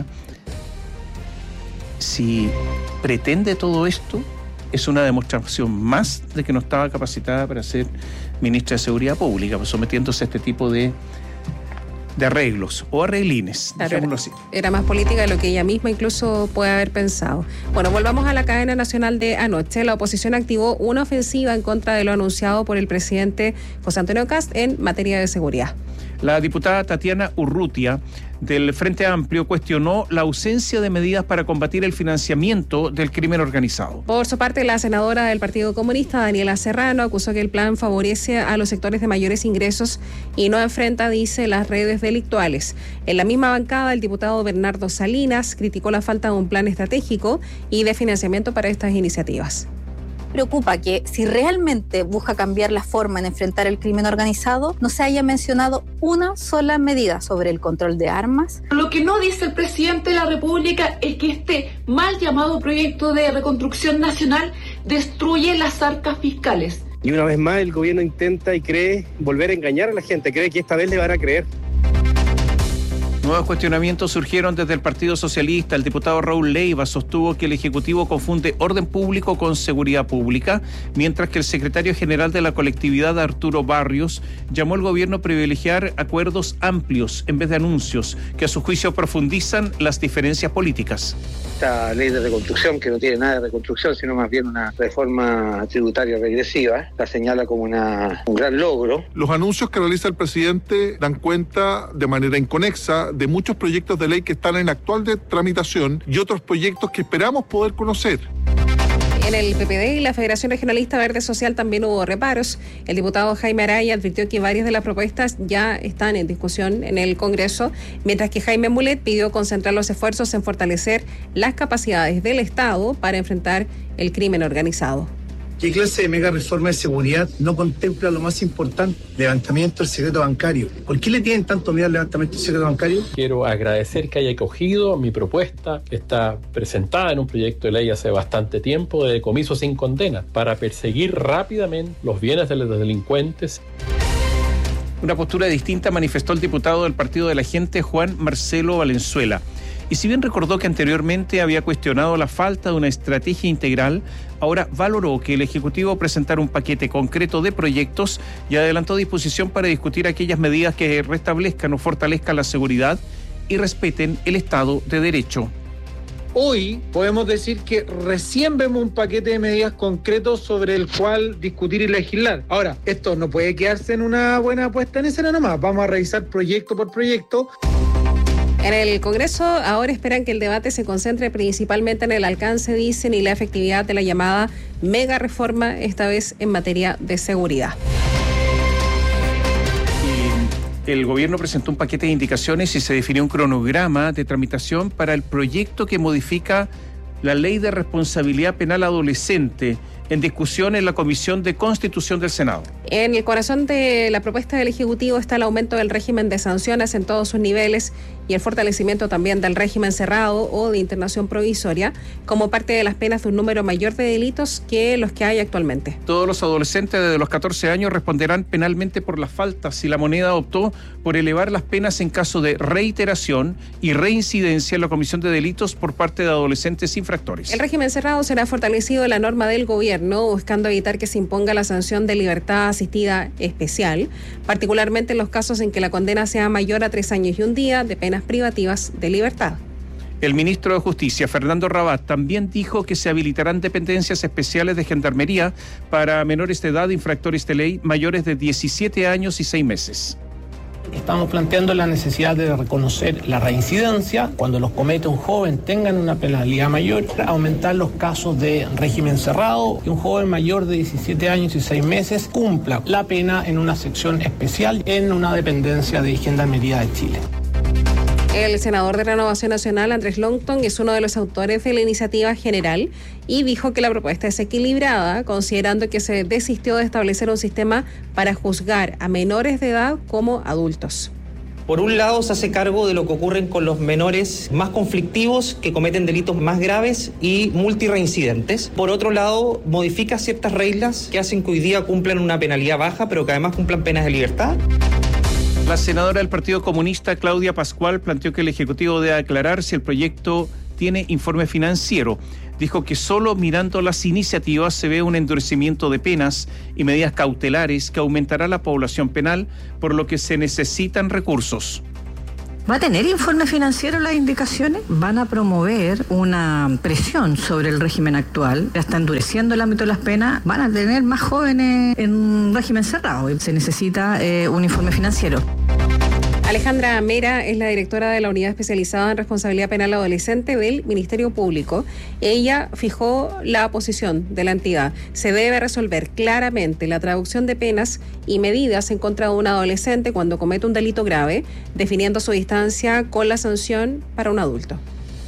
si pretende todo esto, es una demostración más de que no estaba capacitada para ser ministra de Seguridad Pública, pues sometiéndose a este tipo de, de arreglos o arreglines, claro, dejémoslo así. Era más política de lo que ella misma incluso puede haber pensado. Bueno, volvamos a la cadena nacional de anoche. La oposición activó una ofensiva en contra de lo anunciado por el presidente José Antonio Kast en materia de seguridad. La diputada Tatiana Urrutia del Frente Amplio cuestionó la ausencia de medidas para combatir el financiamiento del crimen organizado. Por su parte, la senadora del Partido Comunista, Daniela Serrano, acusó que el plan favorece a los sectores de mayores ingresos y no enfrenta, dice, las redes delictuales. En la misma bancada, el diputado Bernardo Salinas criticó la falta de un plan estratégico y de financiamiento para estas iniciativas. preocupa que si realmente busca cambiar la forma en enfrentar el crimen organizado, no se haya mencionado una sola medida sobre el control de armas. Lo que no dice el presidente de la República es que este mal llamado proyecto de reconstrucción nacional destruye las arcas fiscales. Y una vez más el gobierno intenta y cree volver a engañar a la gente, cree que esta vez le van a creer. Nuevos cuestionamientos surgieron desde el Partido Socialista. El diputado Raúl Leiva sostuvo que el Ejecutivo confunde orden público con seguridad pública, mientras que el secretario general de la colectividad, Arturo Barrios, llamó al gobierno a privilegiar acuerdos amplios en vez de anuncios, que a su juicio profundizan las diferencias políticas. Esta ley de reconstrucción, que no tiene nada de reconstrucción, sino más bien una reforma tributaria regresiva, la señala como una, un gran logro. Los anuncios que realiza el presidente dan cuenta de manera inconexa de muchos proyectos de ley que están en actual de tramitación y otros proyectos que esperamos poder conocer. En el P P D y la Federación Regionalista Verde Social también hubo reparos. El diputado Jaime Araya advirtió que varias de las propuestas ya están en discusión en el Congreso, mientras que Jaime Mulet pidió concentrar los esfuerzos en fortalecer las capacidades del Estado para enfrentar el crimen organizado. ¿Qué clase de mega reforma de seguridad no contempla lo más importante, levantamiento del secreto bancario? ¿Por qué le tienen tanto miedo al levantamiento del secreto bancario? Quiero agradecer que haya acogido mi propuesta, que está presentada en un proyecto de ley hace bastante tiempo, de decomiso sin condena, para perseguir rápidamente los bienes de los delincuentes. Una postura distinta manifestó el diputado del Partido de la Gente, Juan Marcelo Valenzuela. Y si bien recordó que anteriormente había cuestionado la falta de una estrategia integral, ahora valoró que el Ejecutivo presentara un paquete concreto de proyectos y adelantó disposición para discutir aquellas medidas que restablezcan o fortalezcan la seguridad y respeten el Estado de Derecho. Hoy podemos decir que recién vemos un paquete de medidas concretos sobre el cual discutir y legislar. Ahora, esto no puede quedarse en una buena puesta en escena nomás. Vamos a revisar proyecto por proyecto. En el Congreso ahora esperan que el debate se concentre principalmente en el alcance, dicen, y la efectividad de la llamada mega reforma, esta vez en materia de seguridad. El gobierno presentó un paquete de indicaciones y se definió un cronograma de tramitación para el proyecto que modifica la Ley de Responsabilidad Penal Adolescente, en discusión en la Comisión de Constitución del Senado. En el corazón de la propuesta del Ejecutivo está el aumento del régimen de sanciones en todos sus niveles y el fortalecimiento también del régimen cerrado o de internación provisoria como parte de las penas de un número mayor de delitos que los que hay actualmente. Todos los adolescentes desde los catorce años responderán penalmente por las faltas y la moneda optó por elevar las penas en caso de reiteración y reincidencia en la comisión de delitos por parte de adolescentes infractores. El régimen cerrado será fortalecido en la norma del gobierno, buscando evitar que se imponga la sanción de libertad asistida especial, particularmente en los casos en que la condena sea mayor a tres años y un día de penas privativas de libertad. El ministro de Justicia, Fernando Rabat, también dijo que se habilitarán dependencias especiales de Gendarmería para menores de edad infractores de ley mayores de diecisiete años y seis meses. Estamos planteando la necesidad de reconocer la reincidencia cuando los comete un joven tengan una penalidad mayor, aumentar los casos de régimen cerrado y un joven mayor de diecisiete años y seis meses cumpla la pena en una sección especial en una dependencia de Gendarmería de Chile. El senador de Renovación Nacional, Andrés Longton, es uno de los autores de la iniciativa general y dijo que la propuesta es equilibrada, considerando que se desistió de establecer un sistema para juzgar a menores de edad como adultos. Por un lado, se hace cargo de lo que ocurre con los menores más conflictivos que cometen delitos más graves y multireincidentes. Por otro lado, modifica ciertas reglas que hacen que hoy día cumplan una penalidad baja, pero que además cumplan penas de libertad. La senadora del Partido Comunista, Claudia Pascual, planteó que el Ejecutivo debe aclarar si el proyecto tiene informe financiero. Dijo que solo mirando las iniciativas se ve un endurecimiento de penas y medidas cautelares que aumentará la población penal, por lo que se necesitan recursos. ¿Va a tener informe financiero las indicaciones? Van a promover una presión sobre el régimen actual, ya está endureciendo el ámbito de las penas, van a tener más jóvenes en un régimen cerrado y se necesita eh, un informe financiero. Alejandra Mera es la directora de la Unidad Especializada en Responsabilidad Penal Adolescente del Ministerio Público. Ella fijó la posición de la entidad. Se debe resolver claramente la traducción de penas y medidas en contra de un adolescente cuando comete un delito grave, definiendo su distancia con la sanción para un adulto.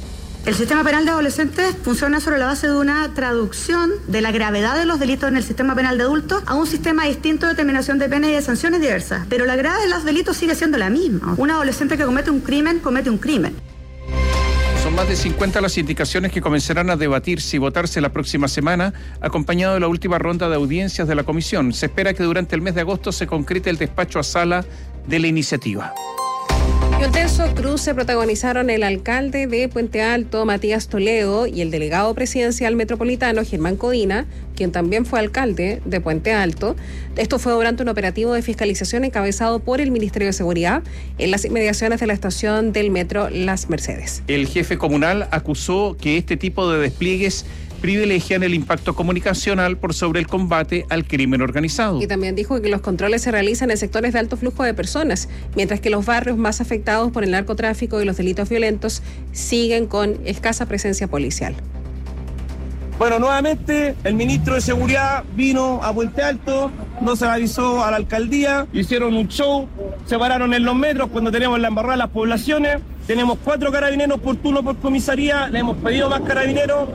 El sistema penal de adolescentes funciona sobre la base de una traducción de la gravedad de los delitos en el sistema penal de adultos a un sistema distinto de determinación de penas y de sanciones diversas. Pero la gravedad de los delitos sigue siendo la misma. Un adolescente que comete un crimen, comete un crimen. Son más de cincuenta las indicaciones que comenzarán a debatirse y votarse la próxima semana, acompañado de la última ronda de audiencias de la comisión. Se espera que durante el mes de agosto se concrete el despacho a sala de la iniciativa. Y un tenso cruce protagonizaron el alcalde de Puente Alto, Matías Toledo, y el delegado presidencial metropolitano, Germán Codina, quien también fue alcalde de Puente Alto. Esto fue durante un operativo de fiscalización encabezado por el Ministerio de Seguridad en las inmediaciones de la estación del metro Las Mercedes. El jefe comunal acusó que este tipo de despliegues privilegian el impacto comunicacional por sobre el combate al crimen organizado. Y también dijo que los controles se realizan en sectores de alto flujo de personas, mientras que los barrios más afectados por el narcotráfico y los delitos violentos siguen con escasa presencia policial. Bueno, nuevamente el ministro de Seguridad vino a Puente Alto, no se avisó a la alcaldía, hicieron un show, se pararon en los metros cuando teníamos la embarrada las poblaciones, tenemos cuatro carabineros por turno por comisaría, le hemos pedido más carabineros.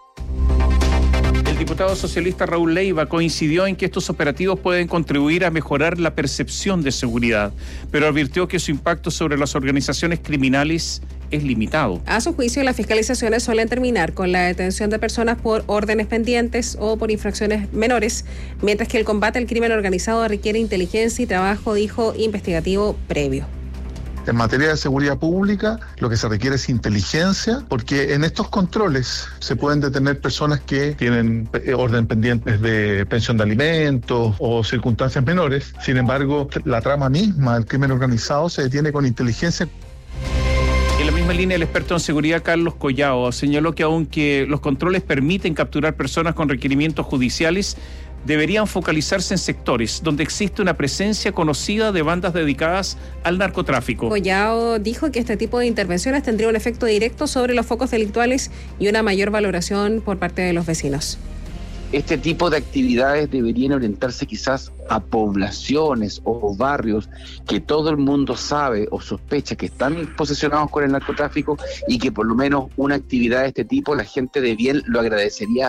El diputado socialista Raúl Leiva coincidió en que estos operativos pueden contribuir a mejorar la percepción de seguridad, pero advirtió que su impacto sobre las organizaciones criminales es limitado. A su juicio, las fiscalizaciones suelen terminar con la detención de personas por órdenes pendientes o por infracciones menores, mientras que el combate al crimen organizado requiere inteligencia y trabajo, dijo, investigativo previo. En materia de seguridad pública, lo que se requiere es inteligencia, porque en estos controles se pueden detener personas que tienen orden pendientes de pensión de alimentos o circunstancias menores. Sin embargo, la trama misma del crimen organizado se detiene con inteligencia. En la misma línea, el experto en seguridad Carlos Collao señaló que aunque los controles permiten capturar personas con requerimientos judiciales, deberían focalizarse en sectores donde existe una presencia conocida de bandas dedicadas al narcotráfico. Collao dijo que este tipo de intervenciones tendría un efecto directo sobre los focos delictuales y una mayor valoración por parte de los vecinos. Este tipo de actividades deberían orientarse quizás a poblaciones o barrios que todo el mundo sabe o sospecha que están posesionados con el narcotráfico y que por lo menos una actividad de este tipo la gente de bien lo agradecería.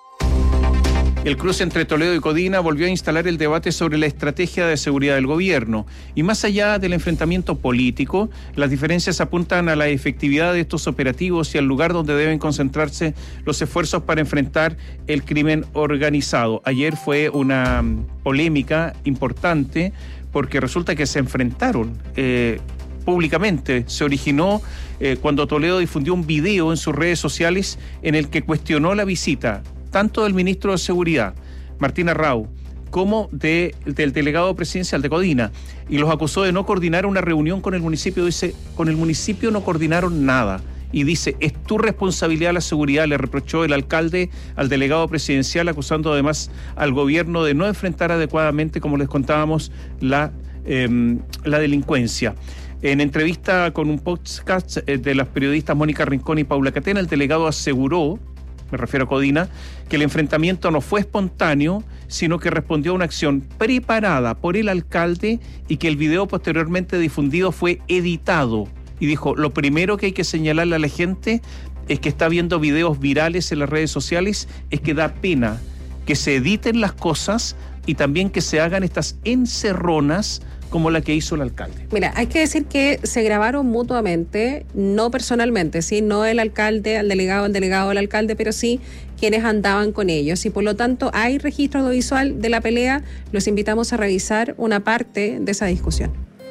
El cruce entre Toledo y Codina volvió a instalar el debate sobre la estrategia de seguridad del gobierno. Y más allá del enfrentamiento político, las diferencias apuntan a la efectividad de estos operativos y al lugar donde deben concentrarse los esfuerzos para enfrentar el crimen organizado. Ayer fue una polémica importante porque resulta que se enfrentaron eh, públicamente. Se originó eh, cuando Toledo difundió un video en sus redes sociales en el que cuestionó la visita tanto del ministro de Seguridad, Martín Arrau, como de, del delegado presidencial de Codina, y los acusó de no coordinar una reunión con el municipio. Dice, con el municipio no coordinaron nada. Y dice, es tu responsabilidad la seguridad, le reprochó el alcalde al delegado presidencial, acusando además al gobierno de no enfrentar adecuadamente, como les contábamos, la, eh, la delincuencia. En entrevista con un podcast de las periodistas Mónica Rincón y Paula Catena, el delegado aseguró, me refiero a Codina, que el enfrentamiento no fue espontáneo, sino que respondió a una acción preparada por el alcalde y que el video posteriormente difundido fue editado. Y dijo, lo primero que hay que señalarle a la gente es que está viendo videos virales en las redes sociales, es que da pena que se editen las cosas y también que se hagan estas encerronas como la que hizo el alcalde. Mira, hay que decir que se grabaron mutuamente, no personalmente, sí, no el alcalde, el delegado, el delegado, el alcalde, pero sí quienes andaban con ellos. Y por lo tanto hay registro audiovisual de la pelea. Los invitamos a revisar una parte de esa discusión.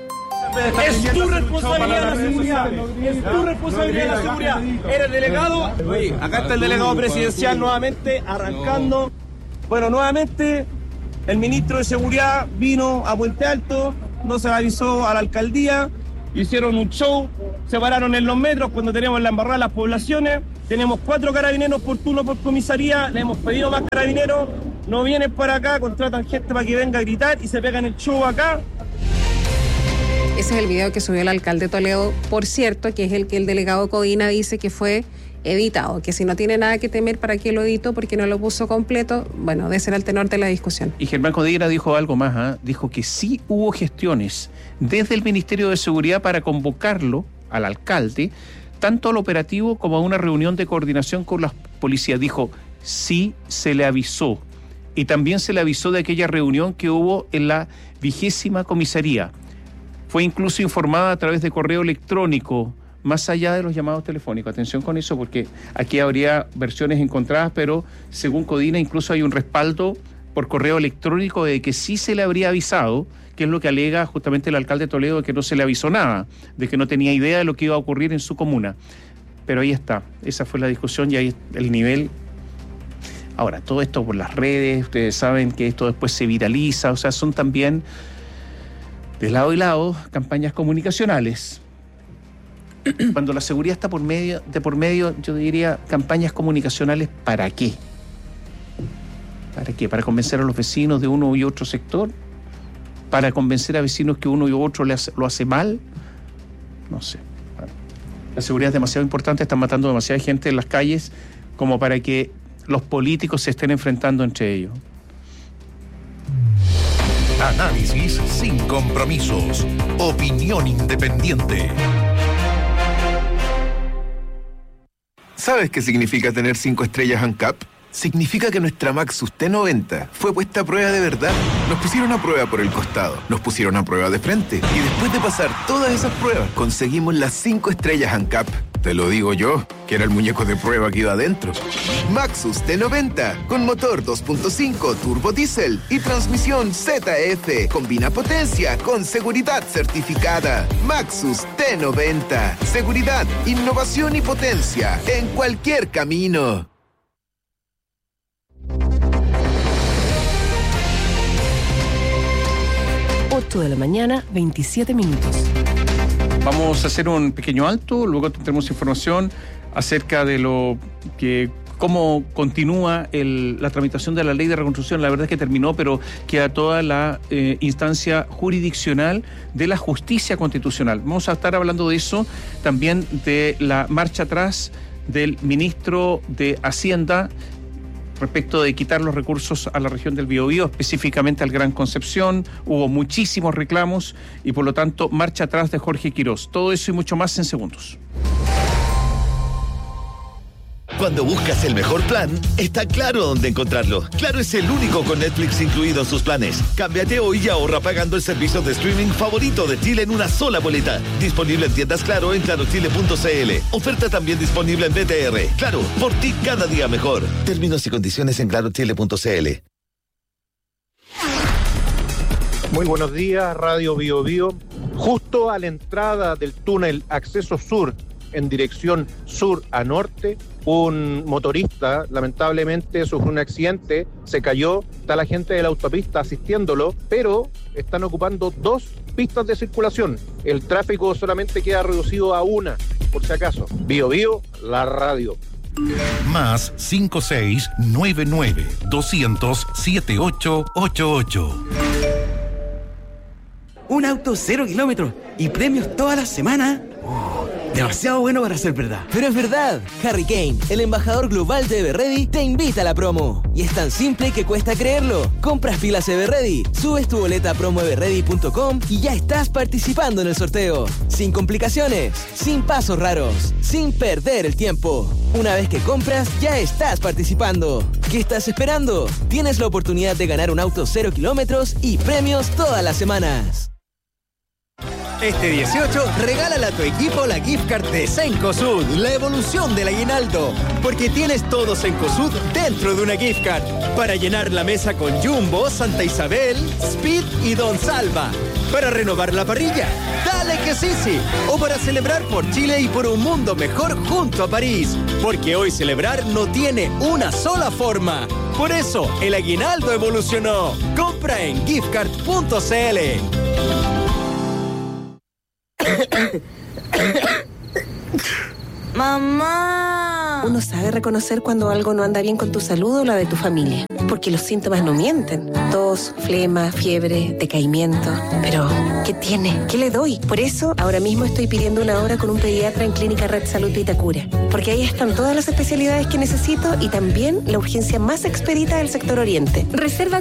Es tu responsabilidad la seguridad, es tu responsabilidad la seguridad. Eres delegado, oye, acá está el delegado presidencial nuevamente arrancando. Bueno, nuevamente el ministro de Seguridad vino a Puente Alto, no se avisó a la alcaldía, hicieron un show, se pararon en los metros cuando teníamos la embarrada las poblaciones, tenemos cuatro carabineros por turno por comisaría, le hemos pedido más carabineros, no vienen para acá, contratan gente para que venga a gritar y se pegan el show acá. Ese es el video que subió el alcalde Toledo, por cierto, que es el que el delegado Codina dice que fue editado, que si no tiene nada que temer, ¿para qué lo editó? Porque no lo puso completo. Bueno, de ese era el tenor de la discusión. Y Germán Codina dijo algo más, ¿eh? Dijo que sí hubo gestiones desde el Ministerio de Seguridad para convocarlo al alcalde, tanto al operativo como a una reunión de coordinación con la policía. Dijo, sí se le avisó. Y también se le avisó de aquella reunión que hubo en la vigésima comisaría. Fue incluso informada a través de correo electrónico, más allá de los llamados telefónicos. Atención con eso, porque aquí habría versiones encontradas, pero según Codina incluso hay un respaldo por correo electrónico de que sí se le habría avisado, que es lo que alega justamente el alcalde de Toledo, de que no se le avisó nada, de que no tenía idea de lo que iba a ocurrir en su comuna. Pero ahí está, esa fue la discusión y ahí el nivel. Ahora, todo esto por las redes, ustedes saben que esto después se viraliza, o sea, son también de lado y lado campañas comunicacionales. Cuando la seguridad está por medio, de por medio, yo diría, campañas comunicacionales, ¿para qué? ¿Para qué? ¿Para convencer a los vecinos de uno y otro sector? ¿Para convencer a vecinos que uno y otro le hace, lo hace mal? No sé. Bueno, la seguridad es demasiado importante, están matando demasiada gente en las calles como para que los políticos se estén enfrentando entre ellos. Análisis sin compromisos. Opinión independiente. ¿Sabes qué significa tener cinco estrellas ANCAP? Significa que nuestra Maxus T noventa fue puesta a prueba de verdad. Nos pusieron a prueba por el costado, nos pusieron a prueba de frente y después de pasar todas esas pruebas conseguimos las cinco estrellas ANCAP. Te lo digo yo, que era el muñeco de prueba que iba adentro. Maxus T noventa, con motor dos punto cinco turbo diésel y transmisión Z F. Combina potencia con seguridad certificada. Maxus T noventa. Seguridad, innovación y potencia en cualquier camino. ocho de la mañana, veintisiete minutos. Vamos a hacer un pequeño alto, luego tendremos información acerca de lo que cómo continúa el, la tramitación de la ley de reconstrucción. La verdad es que terminó, pero queda toda la eh, instancia jurisdiccional de la justicia constitucional. Vamos a estar hablando de eso, también de la marcha atrás del ministro de Hacienda respecto de quitar los recursos a la región del Biobío, específicamente al Gran Concepción. Hubo muchísimos reclamos y por lo tanto marcha atrás de Jorge Quirós. Todo eso y mucho más en segundos. Cuando buscas el mejor plan, está claro dónde encontrarlo. Claro es el único con Netflix incluido en sus planes. Cámbiate hoy y ahorra pagando el servicio de streaming favorito de Chile en una sola boleta. Disponible en tiendas Claro en claro chile punto c l. Oferta también disponible en B T R. Claro, por ti cada día mejor. Términos y condiciones en claro chile punto c l. Muy buenos días, Radio Bio Bio. Justo a la entrada del túnel Acceso Sur, en dirección sur a norte, un motorista lamentablemente sufrió un accidente, se cayó, está la gente de la autopista asistiéndolo, pero están ocupando dos pistas de circulación. El tráfico solamente queda reducido a una, por si acaso. Bio Bio, la radio. Más cinco seis nueve nueve dos cero cero siete ocho ocho ocho. Un auto cero kilómetros y premios toda la semana. Oh, demasiado bueno para ser verdad. Pero es verdad. Harry Kane, el embajador global de Everready, te invita a la promo. Y es tan simple que cuesta creerlo. Compras pilas Everready, subes tu boleta a promo everready punto com y ya estás participando en el sorteo. Sin complicaciones, sin pasos raros, sin perder el tiempo. Una vez que compras, ya estás participando. ¿Qué estás esperando? Tienes la oportunidad de ganar un auto cero kilómetros y premios todas las semanas. Este dieciocho, regálale a tu equipo la gift card de Cencosud, la evolución del aguinaldo. Porque tienes todo Cencosud dentro de una gift card. Para llenar la mesa con Jumbo, Santa Isabel, Speed y Don Salva. Para renovar la parrilla, dale que sí, sí. O para celebrar por Chile y por un mundo mejor junto a París. Porque hoy celebrar no tiene una sola forma. Por eso, el aguinaldo evolucionó. Compra en giftcard punto c l. Mamá. Uno sabe reconocer cuando algo no anda bien con tu salud o la de tu familia, porque los síntomas no mienten. Tos, flema, fiebre, decaimiento. Pero, ¿qué tiene? ¿Qué le doy? Por eso, ahora mismo estoy pidiendo una hora con un pediatra en Clínica Red Salud Vitacura, porque ahí están todas las especialidades que necesito y también la urgencia más expedita del sector oriente. Reserva